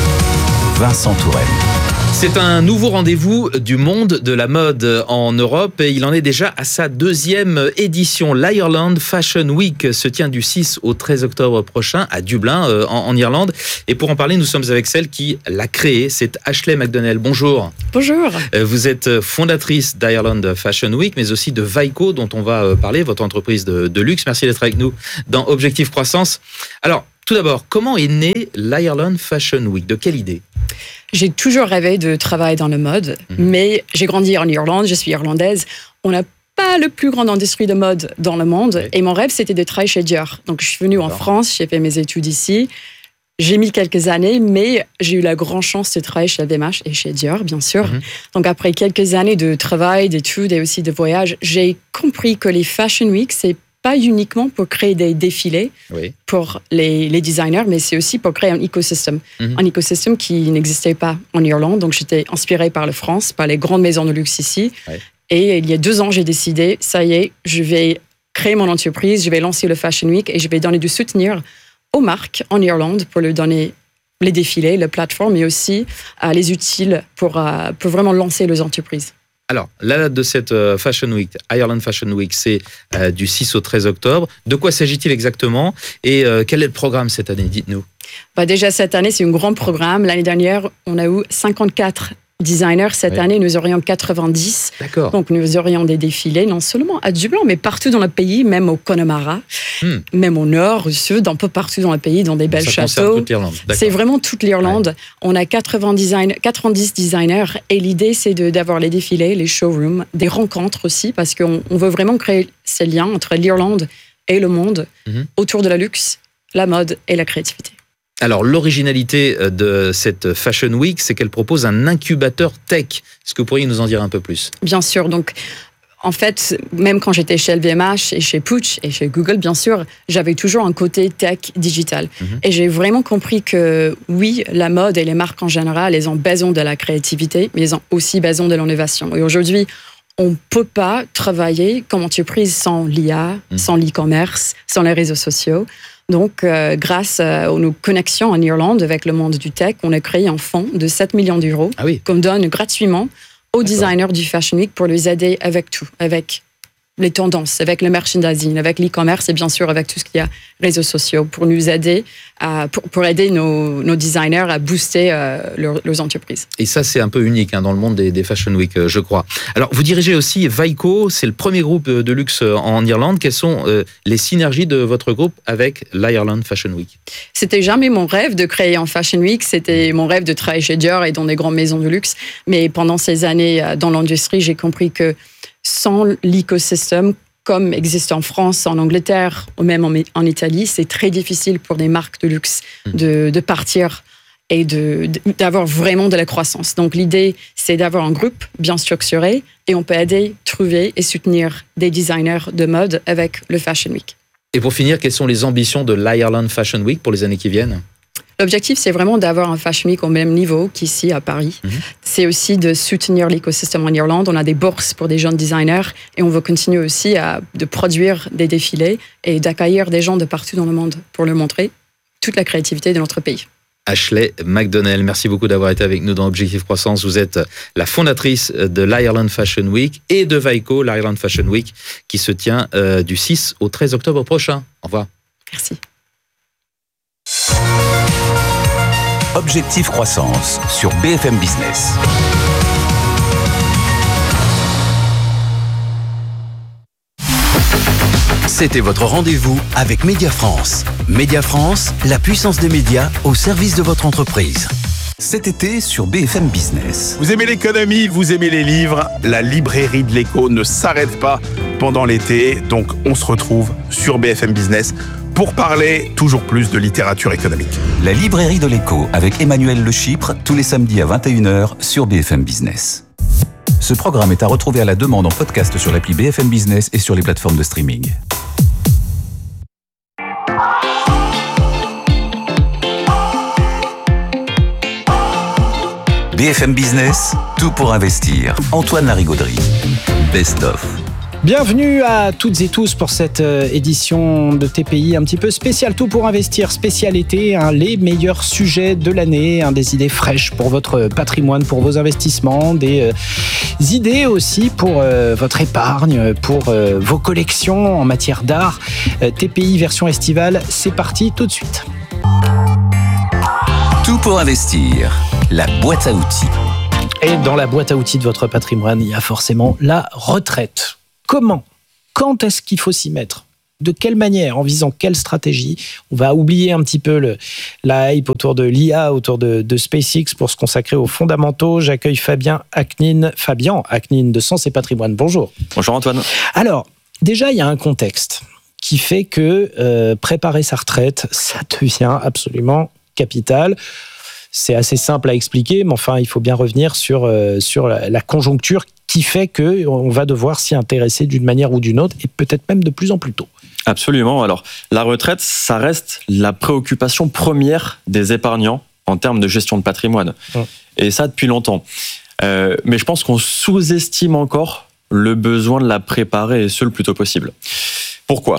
Vincent Touraine. C'est un nouveau rendez-vous du monde de la mode en Europe et il en est déjà à sa deuxième édition. L'Ireland Fashion Week se tient du six au treize octobre prochain à Dublin, euh, en, en Irlande. Et pour en parler, nous sommes avec celle qui l'a créée, c'est Ashley McDonnell. Bonjour. Bonjour. Euh, vous êtes fondatrice d'Ireland Fashion Week, mais aussi de Vaiko, dont on va parler, votre entreprise de, de luxe. Merci d'être avec nous dans Objectif Croissance. Alors, tout d'abord, comment est née l'Ireland Fashion Week? De quelle idée? J'ai toujours rêvé de travailler dans la mode, mmh. mais j'ai grandi en Irlande, je suis irlandaise. On n'a pas le plus grande industrie de mode dans le monde. Oui. Et mon rêve, c'était de travailler chez Dior. Donc, je suis venue en France, j'ai fait mes études ici. J'ai mis quelques années, mais j'ai eu la grande chance de travailler chez L V M H et chez Dior, bien sûr. Mmh. Donc, après quelques années de travail, d'études et aussi de voyage, j'ai compris que les Fashion Week, c'est pas uniquement pour créer des défilés oui. pour les, les designers, mais c'est aussi pour créer un écosystème. Mm-hmm. Un écosystème qui n'existait pas en Irlande. Donc, j'étais inspirée par la France, par les grandes maisons de luxe ici. Oui. Et il y a deux ans, j'ai décidé, ça y est, je vais créer mon entreprise, je vais lancer le Fashion Week et je vais donner du soutien aux marques en Irlande pour leur donner les défilés, les plateformes, mais aussi euh, les outils pour, euh, pour vraiment lancer leurs entreprises. Alors, la date de cette Fashion Week, Ireland Fashion Week, c'est euh, du six au treize octobre. De quoi s'agit-il exactement et euh, quel est le programme cette année? Dites-nous. Bah déjà, cette année, c'est un grand programme. L'année dernière, on a eu cinquante-quatre designers. Cette oui. année, nous aurions quatre-vingt-dix. D'accord. Donc, nous aurions des défilés, non seulement à Dublin, mais partout dans le pays, même au Connemara, hmm. même au nord, au sud, un peu partout dans le pays, dans des belles Ça châteaux. Toute l'Irlande. C'est vraiment toute l'Irlande. Ouais. On a quatre-vingts design, quatre-vingt-dix designers et l'idée, c'est de, d'avoir les défilés, les showrooms, des rencontres aussi, parce qu'on on veut vraiment créer ces liens entre l'Irlande et le monde mm-hmm. autour de la luxe, la mode et la créativité. Alors, l'originalité de cette Fashion Week, c'est qu'elle propose un incubateur tech. Est-ce que vous pourriez nous en dire un peu plus? Bien sûr. Donc, en fait, même quand j'étais chez L V M H et chez Puig et chez Google, bien sûr, j'avais toujours un côté tech digital. Mm-hmm. Et j'ai vraiment compris que, oui, la mode et les marques en général, elles ont besoin de la créativité, mais elles ont aussi besoin de l'innovation. Et aujourd'hui, on ne peut pas travailler comme entreprise sans l'I A, mm-hmm. sans l'e-commerce, sans les réseaux sociaux. Donc, euh, grâce à nos connexions en Irlande avec le monde du tech, on a créé un fonds de sept millions d'euros ah oui. qu'on donne gratuitement aux D'accord. designers du Fashion Week pour les aider avec tout, avec les tendances, avec le merchandising, avec l'e-commerce et bien sûr avec tout ce qu'il y a réseaux sociaux pour nous aider, à, pour, pour aider nos, nos designers à booster euh, leur, leurs entreprises. Et ça, c'est un peu unique hein, dans le monde des, des Fashion Week, euh, je crois. Alors, vous dirigez aussi Vaiko, c'est le premier groupe de luxe en Irlande. Quelles sont euh, les synergies de votre groupe avec l'Ireland Fashion Week? C'était jamais mon rêve de créer un Fashion Week, c'était mon rêve de travailler chez Dior et dans des grandes maisons de luxe. Mais pendant ces années dans l'industrie, j'ai compris que sans l'écosystème, comme existe en France, en Angleterre ou même en, en Italie, c'est très difficile pour des marques de luxe de, de partir et de, d'avoir vraiment de la croissance. Donc l'idée, c'est d'avoir un groupe bien structuré et on peut aider, trouver et soutenir des designers de mode avec le Fashion Week. Et pour finir, quelles sont les ambitions de l'Ireland Fashion Week pour les années qui viennent? L'objectif, c'est vraiment d'avoir un Fashion Week au même niveau qu'ici à Paris. Mmh. C'est aussi de soutenir l'écosystème en Irlande. On a des bourses pour des jeunes designers et on veut continuer aussi à de produire des défilés et d'accueillir des gens de partout dans le monde pour leur montrer toute la créativité de notre pays. Ashley McDonnell, merci beaucoup d'avoir été avec nous dans Objectif Croissance. Vous êtes la fondatrice de l'Ireland Fashion Week et de Vaiko, l'Ireland Fashion Week, qui se tient euh, du six au treize octobre prochain. Au revoir. Merci. Objectif Croissance sur B F M Business. C'était votre rendez-vous avec Média France. Média France, la puissance des médias au service de votre entreprise. Cet été sur B F M Business. Vous aimez l'économie, vous aimez les livres, la librairie de l'écho ne s'arrête pas pendant l'été, donc on se retrouve sur B F M Business pour parler toujours plus de littérature économique. La librairie de l'écho avec Emmanuel Le Chypre, tous les samedis à vingt et une heures sur B F M Business. Ce programme est à retrouver à la demande en podcast sur l'appli B F M Business et sur les plateformes de streaming. B F M Business, tout pour investir. Antoine Larigauderie, Best of. Bienvenue à toutes et tous pour cette édition de T P I un petit peu spéciale, tout pour investir, spécial été, hein, les meilleurs sujets de l'année, hein, des idées fraîches pour votre patrimoine, pour vos investissements, des euh, idées aussi pour euh, votre épargne, pour euh, vos collections en matière d'art. Euh, T P I version estivale, c'est parti tout de suite. Tout pour investir, la boîte à outils. Et dans la boîte à outils de votre patrimoine, il y a forcément la retraite. Comment ? Quand est-ce qu'il faut s'y mettre ? De quelle manière ? En visant quelle stratégie ? On va oublier un petit peu le, la hype autour de l'I A, autour de, de SpaceX pour se consacrer aux fondamentaux. J'accueille Fabien Aknin, Fabien Aknin de Sens et Patrimoine. Bonjour. Bonjour Antoine. Alors, déjà, il y a un contexte qui fait que euh, préparer sa retraite, ça devient absolument capital. C'est assez simple à expliquer, mais enfin, il faut bien revenir sur, euh, sur la, la conjoncture qui fait qu'on va devoir s'y intéresser d'une manière ou d'une autre, et peut-être même de plus en plus tôt. Absolument. Alors, la retraite, ça reste la préoccupation première des épargnants en termes de gestion de patrimoine. Mmh. Et ça, depuis longtemps. Euh, mais je pense qu'on sous-estime encore le besoin de la préparer, et ce, le plus tôt possible. Pourquoi ?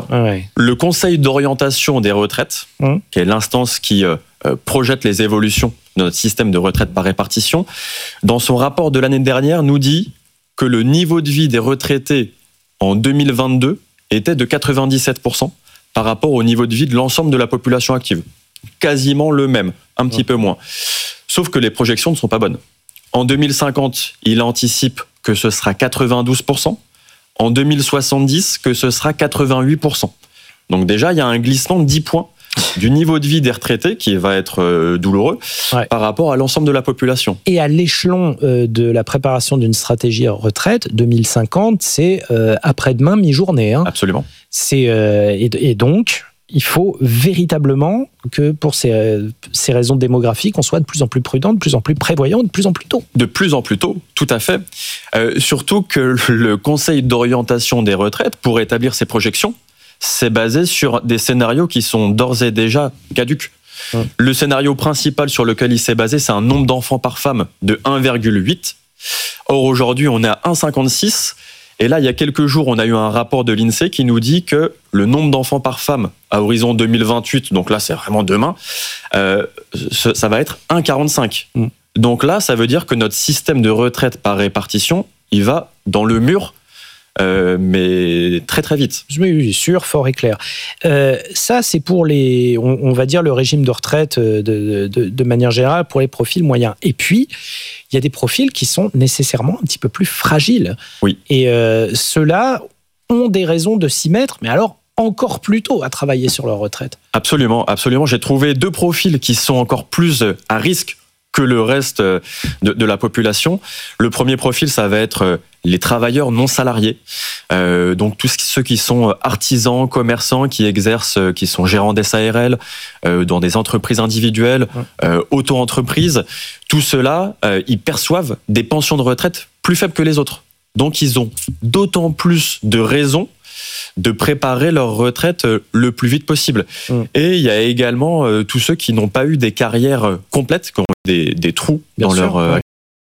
Ouais. Le Conseil d'orientation des retraites, mmh. qui est l'instance qui euh, projette les évolutions de notre système de retraite par répartition, dans son rapport de l'année dernière, nous dit que le niveau de vie des retraités en deux mille vingt-deux était de quatre-vingt-dix-sept pour cent par rapport au niveau de vie de l'ensemble de la population active. Quasiment le même, un petit ouais. peu moins. Sauf que les projections ne sont pas bonnes. En deux mille cinquante, il anticipe que ce sera quatre-vingt-douze pour cent. En deux mille soixante-dix, que ce sera quatre-vingt-huit pour cent. Donc déjà, il y a un glissement de dix points du niveau de vie des retraités qui va être euh, douloureux ouais. par rapport à l'ensemble de la population. Et à l'échelon euh, de la préparation d'une stratégie retraite, deux mille cinquante, c'est euh, après-demain, mi-journée. Hein. Absolument. C'est, euh, et, et donc, il faut véritablement que pour ces, euh, ces raisons démographiques, on soit de plus en plus prudent, de plus en plus prévoyant, de plus en plus tôt. De plus en plus tôt, tout à fait. Euh, surtout que le Conseil d'orientation des retraites, pour établir ses projections, c'est basé sur des scénarios qui sont d'ores et déjà caducs. Mmh. Le scénario principal sur lequel il s'est basé, c'est un nombre d'enfants par femme de un virgule huit. Or, aujourd'hui, on est à un virgule cinquante-six. Et là, il y a quelques jours, on a eu un rapport de l'INSEE qui nous dit que le nombre d'enfants par femme à horizon deux mille vingt-huit, donc là, c'est vraiment demain, euh, ça va être un virgule quarante-cinq. Mmh. Donc là, ça veut dire que notre système de retraite par répartition, il va dans le mur, Euh, mais très très vite. Oui, sûr, fort et clair. Euh, ça, c'est pour les, on, on va dire le régime de retraite de, de, de manière générale pour les profils moyens. Et puis, il y a des profils qui sont nécessairement un petit peu plus fragiles. Oui. Et euh, ceux-là ont des raisons de s'y mettre, mais alors encore plus tôt à travailler sur leur retraite. Absolument, absolument. J'ai trouvé deux profils qui sont encore plus à risque que le reste de, de la population. Le premier profil, ça va être les travailleurs non salariés, euh, donc tous ceux qui sont artisans, commerçants, qui exercent, qui sont gérants d'S A R L, euh, dans des entreprises individuelles, euh, auto-entreprises. Tout cela, euh, ils perçoivent des pensions de retraite plus faibles que les autres. Donc, ils ont d'autant plus de raisons de préparer leur retraite le plus vite possible. Mmh. Et il y a également euh, tous ceux qui n'ont pas eu des carrières complètes, qui ont eu des, des trous Bien dans sûr, leur... Euh, ouais.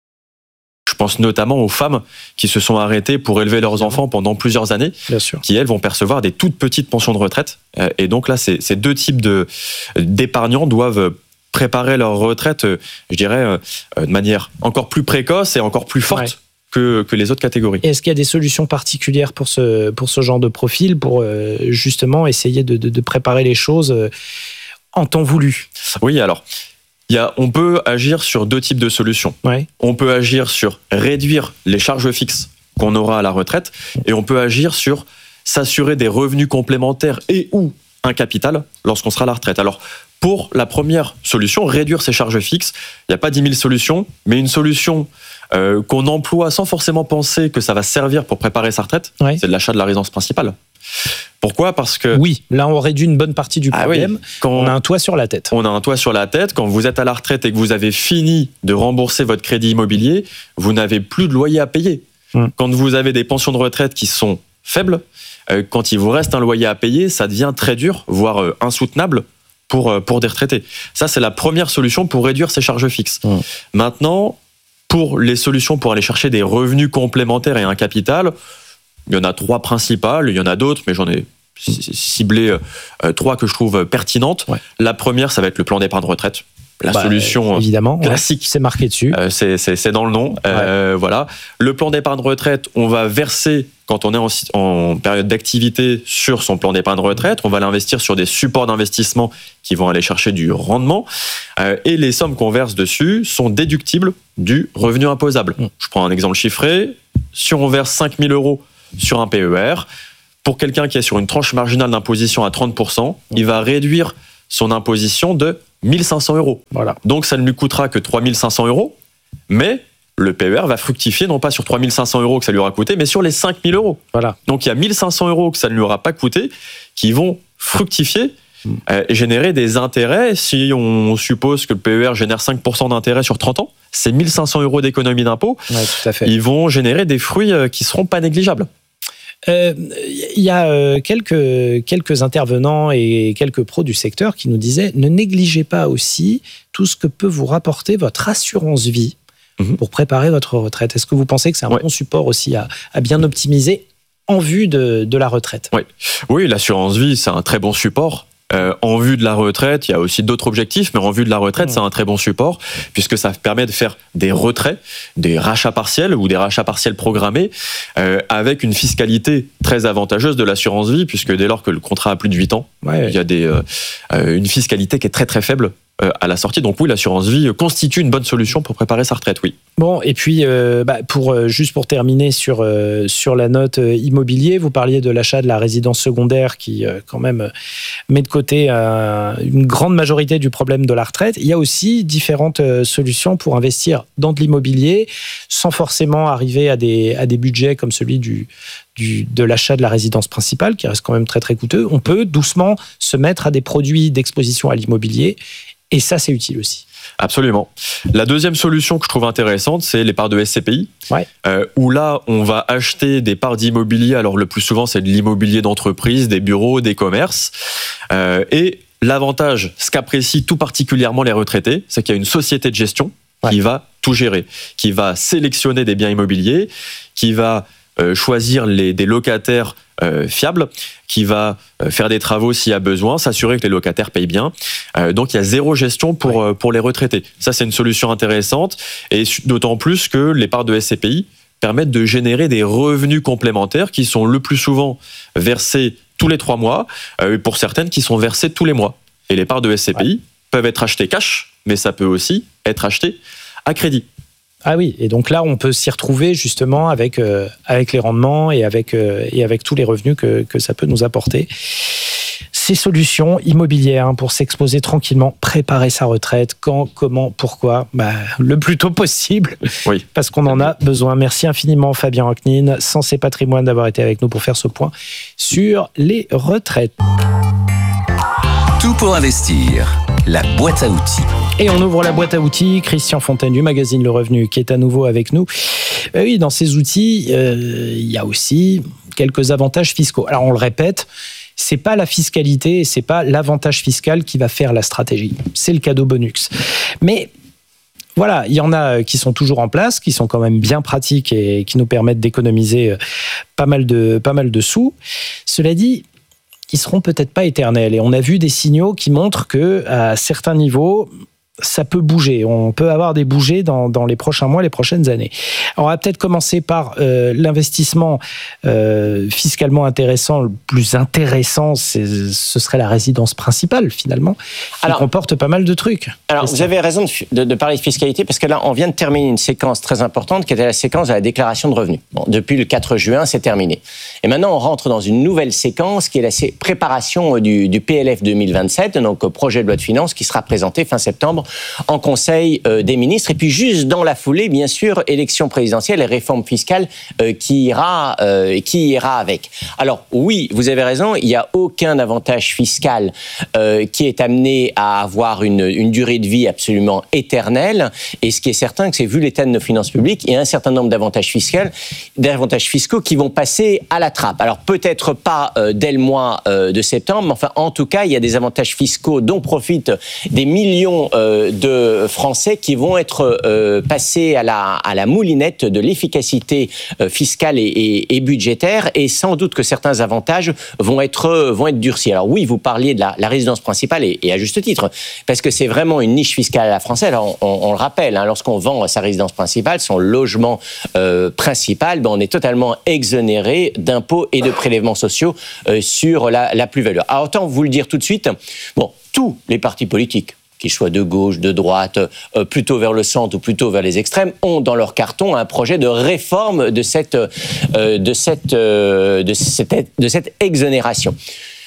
Je pense notamment aux femmes qui se sont arrêtées pour élever leurs enfants pendant plusieurs années, Bien sûr. qui, elles, vont percevoir des toutes petites pensions de retraite. Euh, et donc là, ces, ces deux types de, d'épargnants doivent préparer leur retraite, je dirais, euh, de manière encore plus précoce et encore plus forte. Ouais. Que, que les autres catégories. Est-ce qu'il y a des solutions particulières pour ce, pour ce genre de profil, pour euh, justement essayer de, de, de préparer les choses euh, en temps voulu ? Oui, alors, y a, on peut agir sur deux types de solutions. Ouais. On peut agir sur réduire les charges fixes qu'on aura à la retraite, et on peut agir sur s'assurer des revenus complémentaires et ou un capital lorsqu'on sera à la retraite. Alors, pour la première solution, réduire ses charges fixes, il n'y a pas dix mille solutions, mais une solution euh, qu'on emploie sans forcément penser que ça va servir pour préparer sa retraite, ouais. c'est de l'achat de la résidence principale. Pourquoi ? Parce que... Oui, là on réduit une bonne partie du problème. Ah oui, quand on a un toit sur la tête. On a un toit sur la tête. Quand vous êtes à la retraite et que vous avez fini de rembourser votre crédit immobilier, vous n'avez plus de loyer à payer. Hum. Quand vous avez des pensions de retraite qui sont faibles, euh, quand il vous reste un loyer à payer, ça devient très dur, voire euh, insoutenable pour, euh, pour des retraités. Ça, c'est la première solution pour réduire ces charges fixes. Hum. Maintenant, pour les solutions pour aller chercher des revenus complémentaires et un capital, il y en a trois principales, il y en a d'autres, mais j'en ai ciblé euh, trois que je trouve pertinentes. Ouais. La première, ça va être le plan d'épargne retraite. La bah, solution évidemment, classique. Ouais, c'est marqué dessus. Euh, c'est, c'est, c'est dans le nom. Euh, ouais. Voilà. Le plan d'épargne retraite, on va verser, quand on est en, en période d'activité, sur son plan d'épargne retraite. On va l'investir sur des supports d'investissement qui vont aller chercher du rendement. Euh, et les sommes qu'on verse dessus sont déductibles du revenu imposable. Mmh. Je prends un exemple chiffré. Si on verse cinq mille euros sur un P E R, pour quelqu'un qui est sur une tranche marginale d'imposition à trente pour cent, mmh. il va réduire son imposition de mille cinq cents euros. Voilà. Donc ça ne lui coûtera que trois mille cinq cents euros, mais le P E R va fructifier non pas sur trois mille cinq cents euros que ça lui aura coûté, mais sur les cinq mille euros. Voilà. Donc il y a mille cinq cents euros que ça ne lui aura pas coûté, qui vont fructifier mmh. euh, et générer des intérêts. Si on suppose que le P E R génère cinq pour cent d'intérêt sur trente ans, c'est mille cinq cents euros d'économie d'impôt. Ouais, tout à fait. Ils vont générer des fruits qui ne seront pas négligeables. Il euh, y a euh, quelques, quelques intervenants et quelques pros du secteur qui nous disaient ne négligez pas aussi tout ce que peut vous rapporter votre assurance vie mmh. pour préparer votre retraite. Est-ce que vous pensez que c'est un ouais. bon support aussi à, à bien optimiser en vue de, de la retraite ? Oui, oui, l'assurance vie, c'est un très bon support. Euh, en vue de la retraite, il y a aussi d'autres objectifs, mais en vue de la retraite, mmh. c'est un très bon support, puisque ça permet de faire des retraits, des rachats partiels ou des rachats partiels programmés, euh, avec une fiscalité très avantageuse de l'assurance vie, puisque dès lors que le contrat a plus de huit ans, ouais. il y a des, euh, une fiscalité qui est très très faible euh, à la sortie. Donc oui, l'assurance vie constitue une bonne solution pour préparer sa retraite, oui. Bon, et puis euh, bah, pour, euh, juste pour terminer sur, euh, sur la note euh, immobilier, vous parliez de l'achat de la résidence secondaire qui euh, quand même euh, met de côté euh, une grande majorité du problème de la retraite. Il y a aussi différentes euh, solutions pour investir dans de l'immobilier sans forcément arriver à des, à des budgets comme celui du, du, de l'achat de la résidence principale qui reste quand même très très coûteux. On peut doucement se mettre à des produits d'exposition à l'immobilier et ça c'est utile aussi. Absolument. La deuxième solution que je trouve intéressante, c'est les parts de S C P I, ouais. euh, où là, on va acheter des parts d'immobilier. Alors, le plus souvent, c'est de l'immobilier d'entreprise, des bureaux, des commerces. Euh, et l'avantage, ce qu'apprécient tout particulièrement les retraités, c'est qu'il y a une société de gestion ouais. qui va tout gérer, qui va sélectionner des biens immobiliers, qui va euh, choisir les, des locataires euh, fiables, qui va faire des travaux s'il y a besoin, s'assurer que les locataires payent bien. Euh, donc il y a zéro gestion pour, ouais. pour les retraités. Ça, c'est une solution intéressante, et d'autant plus que les parts de S C P I permettent de générer des revenus complémentaires qui sont le plus souvent versés tous les trois mois, euh, pour certaines qui sont versées tous les mois. Et les parts de S C P I ouais. peuvent être achetées cash, mais ça peut aussi être acheté à crédit. Ah oui, et donc là, on peut s'y retrouver justement avec, euh, avec les rendements et avec, euh, et avec tous les revenus que, que ça peut nous apporter. Ces solutions immobilières hein, pour s'exposer tranquillement, préparer sa retraite, quand, comment, pourquoi, bah, le plus tôt possible, oui. parce qu'on en a besoin. Merci infiniment Fabien Roquenine, Sensé Patrimoine, d'avoir été avec nous pour faire ce point sur les retraites. Tout pour investir, la boîte à outils. Et on ouvre la boîte à outils. Christian Fontaine du magazine Le Revenu qui est à nouveau avec nous. Ben oui, dans ces outils, euh, il y a aussi quelques avantages fiscaux. Alors on le répète, c'est pas la fiscalité, c'est pas l'avantage fiscal qui va faire la stratégie. C'est le cadeau bonus. Mais voilà, il y en a qui sont toujours en place, qui sont quand même bien pratiques et qui nous permettent d'économiser pas mal de, pas mal de sous. Cela dit, ils seront peut-être pas éternels. Et on a vu des signaux qui montrent que à certains niveaux, ça peut bouger. On peut avoir des bougées dans, dans les prochains mois, les prochaines années. Alors, on va peut-être commencer par euh, l'investissement euh, fiscalement intéressant. Le plus intéressant, c'est, ce serait la résidence principale, finalement, qui alors, comporte pas mal de trucs. Alors, vous avez raison de, de, de parler de fiscalité, parce que là, on vient de terminer une séquence très importante, qui était la séquence de la déclaration de revenus. Bon, depuis le quatre juin, c'est terminé. Et maintenant, on rentre dans une nouvelle séquence, qui est la préparation du, du P L F deux mille vingt-sept, donc projet de loi de finances, qui sera présenté fin septembre en Conseil euh, des ministres. Et puis juste dans la foulée, bien sûr, élection présidentielle et réforme fiscale euh, qui ira, euh, qui ira avec. Alors oui, vous avez raison, il n'y a aucun avantage fiscal euh, qui est amené à avoir une, une durée de vie absolument éternelle. Et ce qui est certain, c'est que vu l'état de nos finances publiques, il y a un certain nombre d'avantages fiscaux, d'avantages fiscaux qui vont passer à la trappe. Alors peut-être pas euh, dès le mois euh, de septembre, mais enfin en tout cas, il y a des avantages fiscaux dont profitent des millions euh, de Français qui vont être euh, passés à la, à la moulinette de l'efficacité euh, fiscale et, et, et budgétaire, et sans doute que certains avantages vont être, vont être durcis. Alors oui, vous parliez de la, la résidence principale, et, et à juste titre, parce que c'est vraiment une niche fiscale à la française. Alors on, on, on le rappelle, hein, lorsqu'on vend sa résidence principale, son logement euh, principal, ben, on est totalement exonéré d'impôts et de prélèvements sociaux euh, sur la, la plus-value. Alors autant vous le dire tout de suite, bon, tous les partis politiques, qu'ils soient de gauche, de droite, euh, plutôt vers le centre ou plutôt vers les extrêmes, ont dans leur carton un projet de réforme de cette, euh, de cette, euh, de cette, de cette exonération.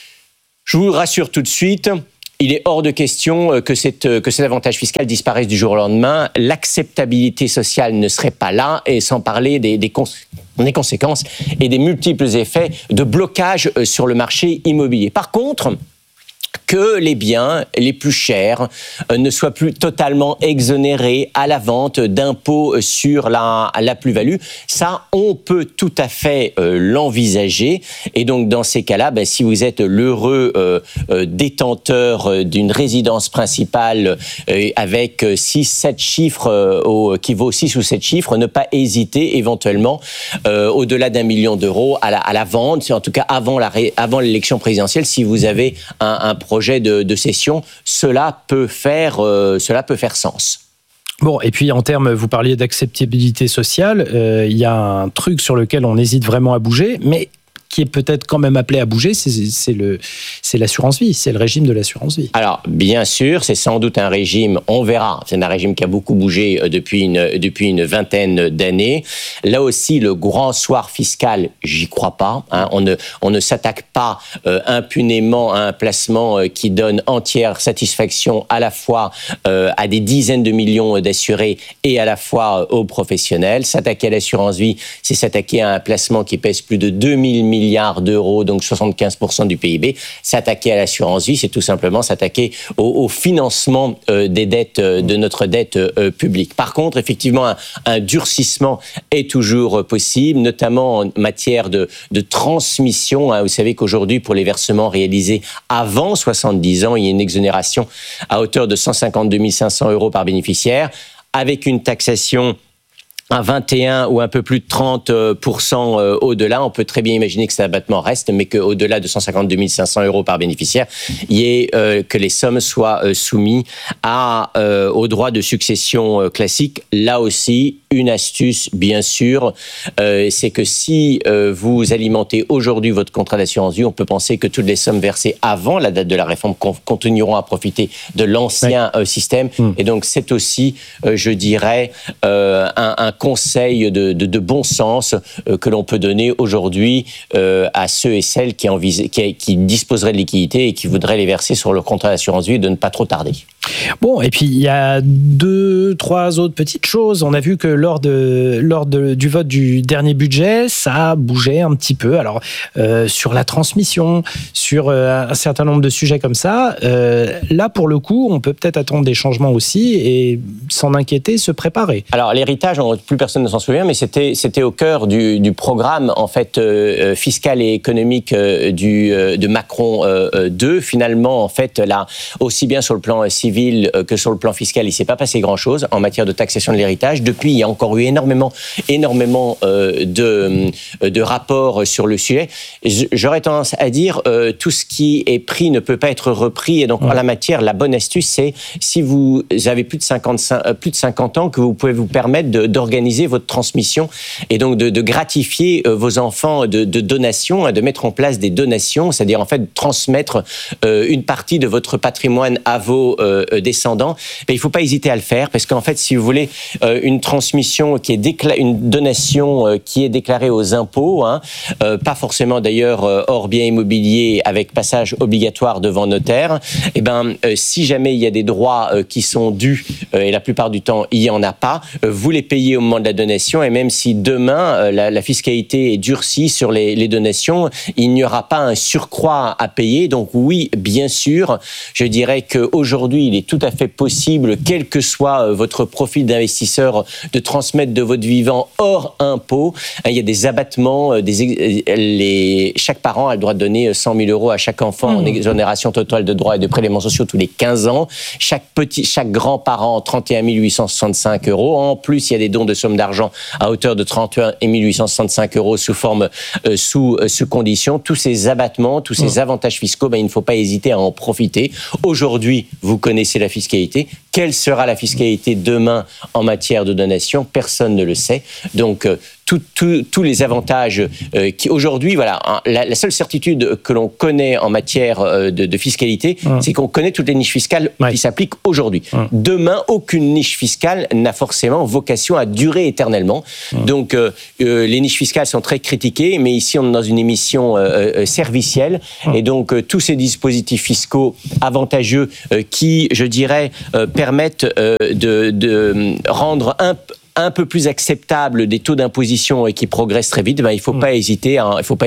Je vous rassure tout de suite, il est hors de question que, cette, que cet avantage fiscal disparaisse du jour au lendemain. L'acceptabilité sociale ne serait pas là, et sans parler des, des, cons- des conséquences et des multiples effets de blocage sur le marché immobilier. Par contre, que les biens les plus chers ne soient plus totalement exonérés à la vente d'impôts sur la, la plus-value. Ça, on peut tout à fait euh, l'envisager. Et donc, dans ces cas-là, ben, si vous êtes l'heureux euh, euh, détenteur d'une résidence principale euh, avec six sept chiffres, euh, au, qui vaut six ou sept chiffres, ne pas hésiter éventuellement euh, au-delà d'un million d'euros à la, à la vente, en tout cas avant, la, avant l'élection présidentielle, si vous avez un, un projet De, de cession, cela peut faire, euh, cela peut faire sens. Bon, et puis en termes, vous parliez d'acceptabilité sociale, euh, il y a un truc sur lequel on hésite vraiment à bouger, mais qui est peut-être quand même appelé à bouger, c'est, c'est, le, c'est l'assurance vie, c'est le régime de l'assurance vie. Alors, bien sûr, c'est sans doute un régime, on verra, c'est un régime qui a beaucoup bougé depuis une, depuis une vingtaine d'années. Là aussi, le grand soir fiscal, j'y crois pas. Hein. On ne, on ne s'attaque pas euh, impunément à un placement euh, qui donne entière satisfaction à la fois euh, à des dizaines de millions d'assurés et à la fois euh, aux professionnels. S'attaquer à l'assurance vie, c'est s'attaquer à un placement qui pèse plus de deux mille milliards d'euros, donc soixante-quinze pour cent du P I B. S'attaquer à l'assurance vie, c'est tout simplement s'attaquer au, au financement euh, des dettes, euh, de notre dette euh, publique. Par contre, effectivement, un, un durcissement est toujours possible, notamment en matière de, de transmission. Hein. Vous savez qu'aujourd'hui, pour les versements réalisés avant soixante-dix ans, il y a une exonération à hauteur de cent cinquante-deux mille cinq cents euros par bénéficiaire, avec une taxation à vingt et un ou un peu plus de trente pour cent au-delà. On peut très bien imaginer que cet abattement reste, mais qu'au-delà de cent cinquante-deux mille cinq cents euros par bénéficiaire, il y ait, euh, que les sommes soient euh, soumises à, euh, au droit de succession euh, classique. Là aussi, une astuce, bien sûr, euh, c'est que si euh, vous alimentez aujourd'hui votre contrat d'assurance vie, on peut penser que toutes les sommes versées avant la date de la réforme continueront à profiter de l'ancien ouais. euh, système. Mmh. Et donc, c'est aussi, euh, je dirais, euh, un, un conseil de, de, de bon sens euh, que l'on peut donner aujourd'hui euh, à ceux et celles qui, envis- qui, qui disposeraient de liquidités et qui voudraient les verser sur leur contrat d'assurance vie, de ne pas trop tarder. Bon, et puis il y a deux, trois autres petites choses. On a vu que lors, de, lors de, du vote du dernier budget, ça a bougé un petit peu. Alors, euh, sur la transmission, sur euh, un certain nombre de sujets comme ça, euh, là, pour le coup, on peut peut-être attendre des changements aussi et s'en inquiéter, se préparer. Alors, l'héritage, on, plus personne ne s'en souvient, mais c'était, c'était au cœur du, du programme en fait, euh, fiscal et économique euh, du, euh, de Macron euh, deux. Finalement, en fait, là, aussi bien sur le plan euh, civil que sur le plan fiscal, il ne s'est pas passé grand-chose en matière de taxation de l'héritage. Depuis, il y a encore eu énormément, énormément euh, de, de rapports sur le sujet. J'aurais tendance à dire euh, tout ce qui est pris ne peut pas être repris. Et donc, ouais. en la matière, la bonne astuce, c'est si vous avez plus de cinquante, plus de cinquante ans, que vous pouvez vous permettre de, d'organiser d'organiser votre transmission et donc de, de gratifier euh, vos enfants de, de donations, de mettre en place des donations, c'est-à-dire en fait de transmettre euh, une partie de votre patrimoine à vos euh, descendants. Mais il ne faut pas hésiter à le faire parce qu'en fait, si vous voulez euh, une transmission qui est décla- une donation euh, qui est déclarée aux impôts, hein, euh, pas forcément d'ailleurs euh, hors bien immobilier avec passage obligatoire devant notaire, et ben euh, si jamais il y a des droits euh, qui sont dus euh, et la plupart du temps il y en a pas, euh, vous les payez au moment de la donation et même si demain euh, la, la fiscalité est durcie sur les, les donations, il n'y aura pas un surcroît à payer. Donc oui, bien sûr, je dirais qu'aujourd'hui il est tout à fait possible, quel que soit euh, votre profil d'investisseur, de transmettre de votre vivant hors impôt. Hein, il y a des abattements, euh, des, les, chaque parent a le droit de donner cent mille euros à chaque enfant mmh. en exonération totale de droits et de prélèvements sociaux tous les quinze ans. Chaque petit, chaque grand-parent, trente et un mille huit cent soixante-cinq euros. En plus, il y a des dons de sommes d'argent à hauteur de trente et un mille huit cent soixante-cinq euros sous forme, euh, sous, euh, sous condition. Tous ces abattements, tous ces mmh. avantages fiscaux, ben, il ne faut pas hésiter à en profiter. Aujourd'hui, vous connaissez la fiscalité. Quelle sera la fiscalité demain en matière de donation? Personne ne le sait. Donc, euh, tous les avantages euh, qui aujourd'hui, voilà, hein, la, la seule certitude que l'on connaît en matière euh, de, de fiscalité, mmh. c'est qu'on connaît toutes les niches fiscales ouais. qui s'appliquent aujourd'hui. Mmh. Demain, aucune niche fiscale n'a forcément vocation à durer éternellement. Mmh. Donc, euh, euh, les niches fiscales sont très critiquées, mais ici, on est dans une émission euh, euh, servicielle, mmh. et donc euh, tous ces dispositifs fiscaux avantageux euh, qui, je dirais, euh, permettent euh, de, de rendre un un peu plus acceptable des taux d'imposition et qui progressent très vite, ben, il ne faut mmh. pas hésiter à, il faut pas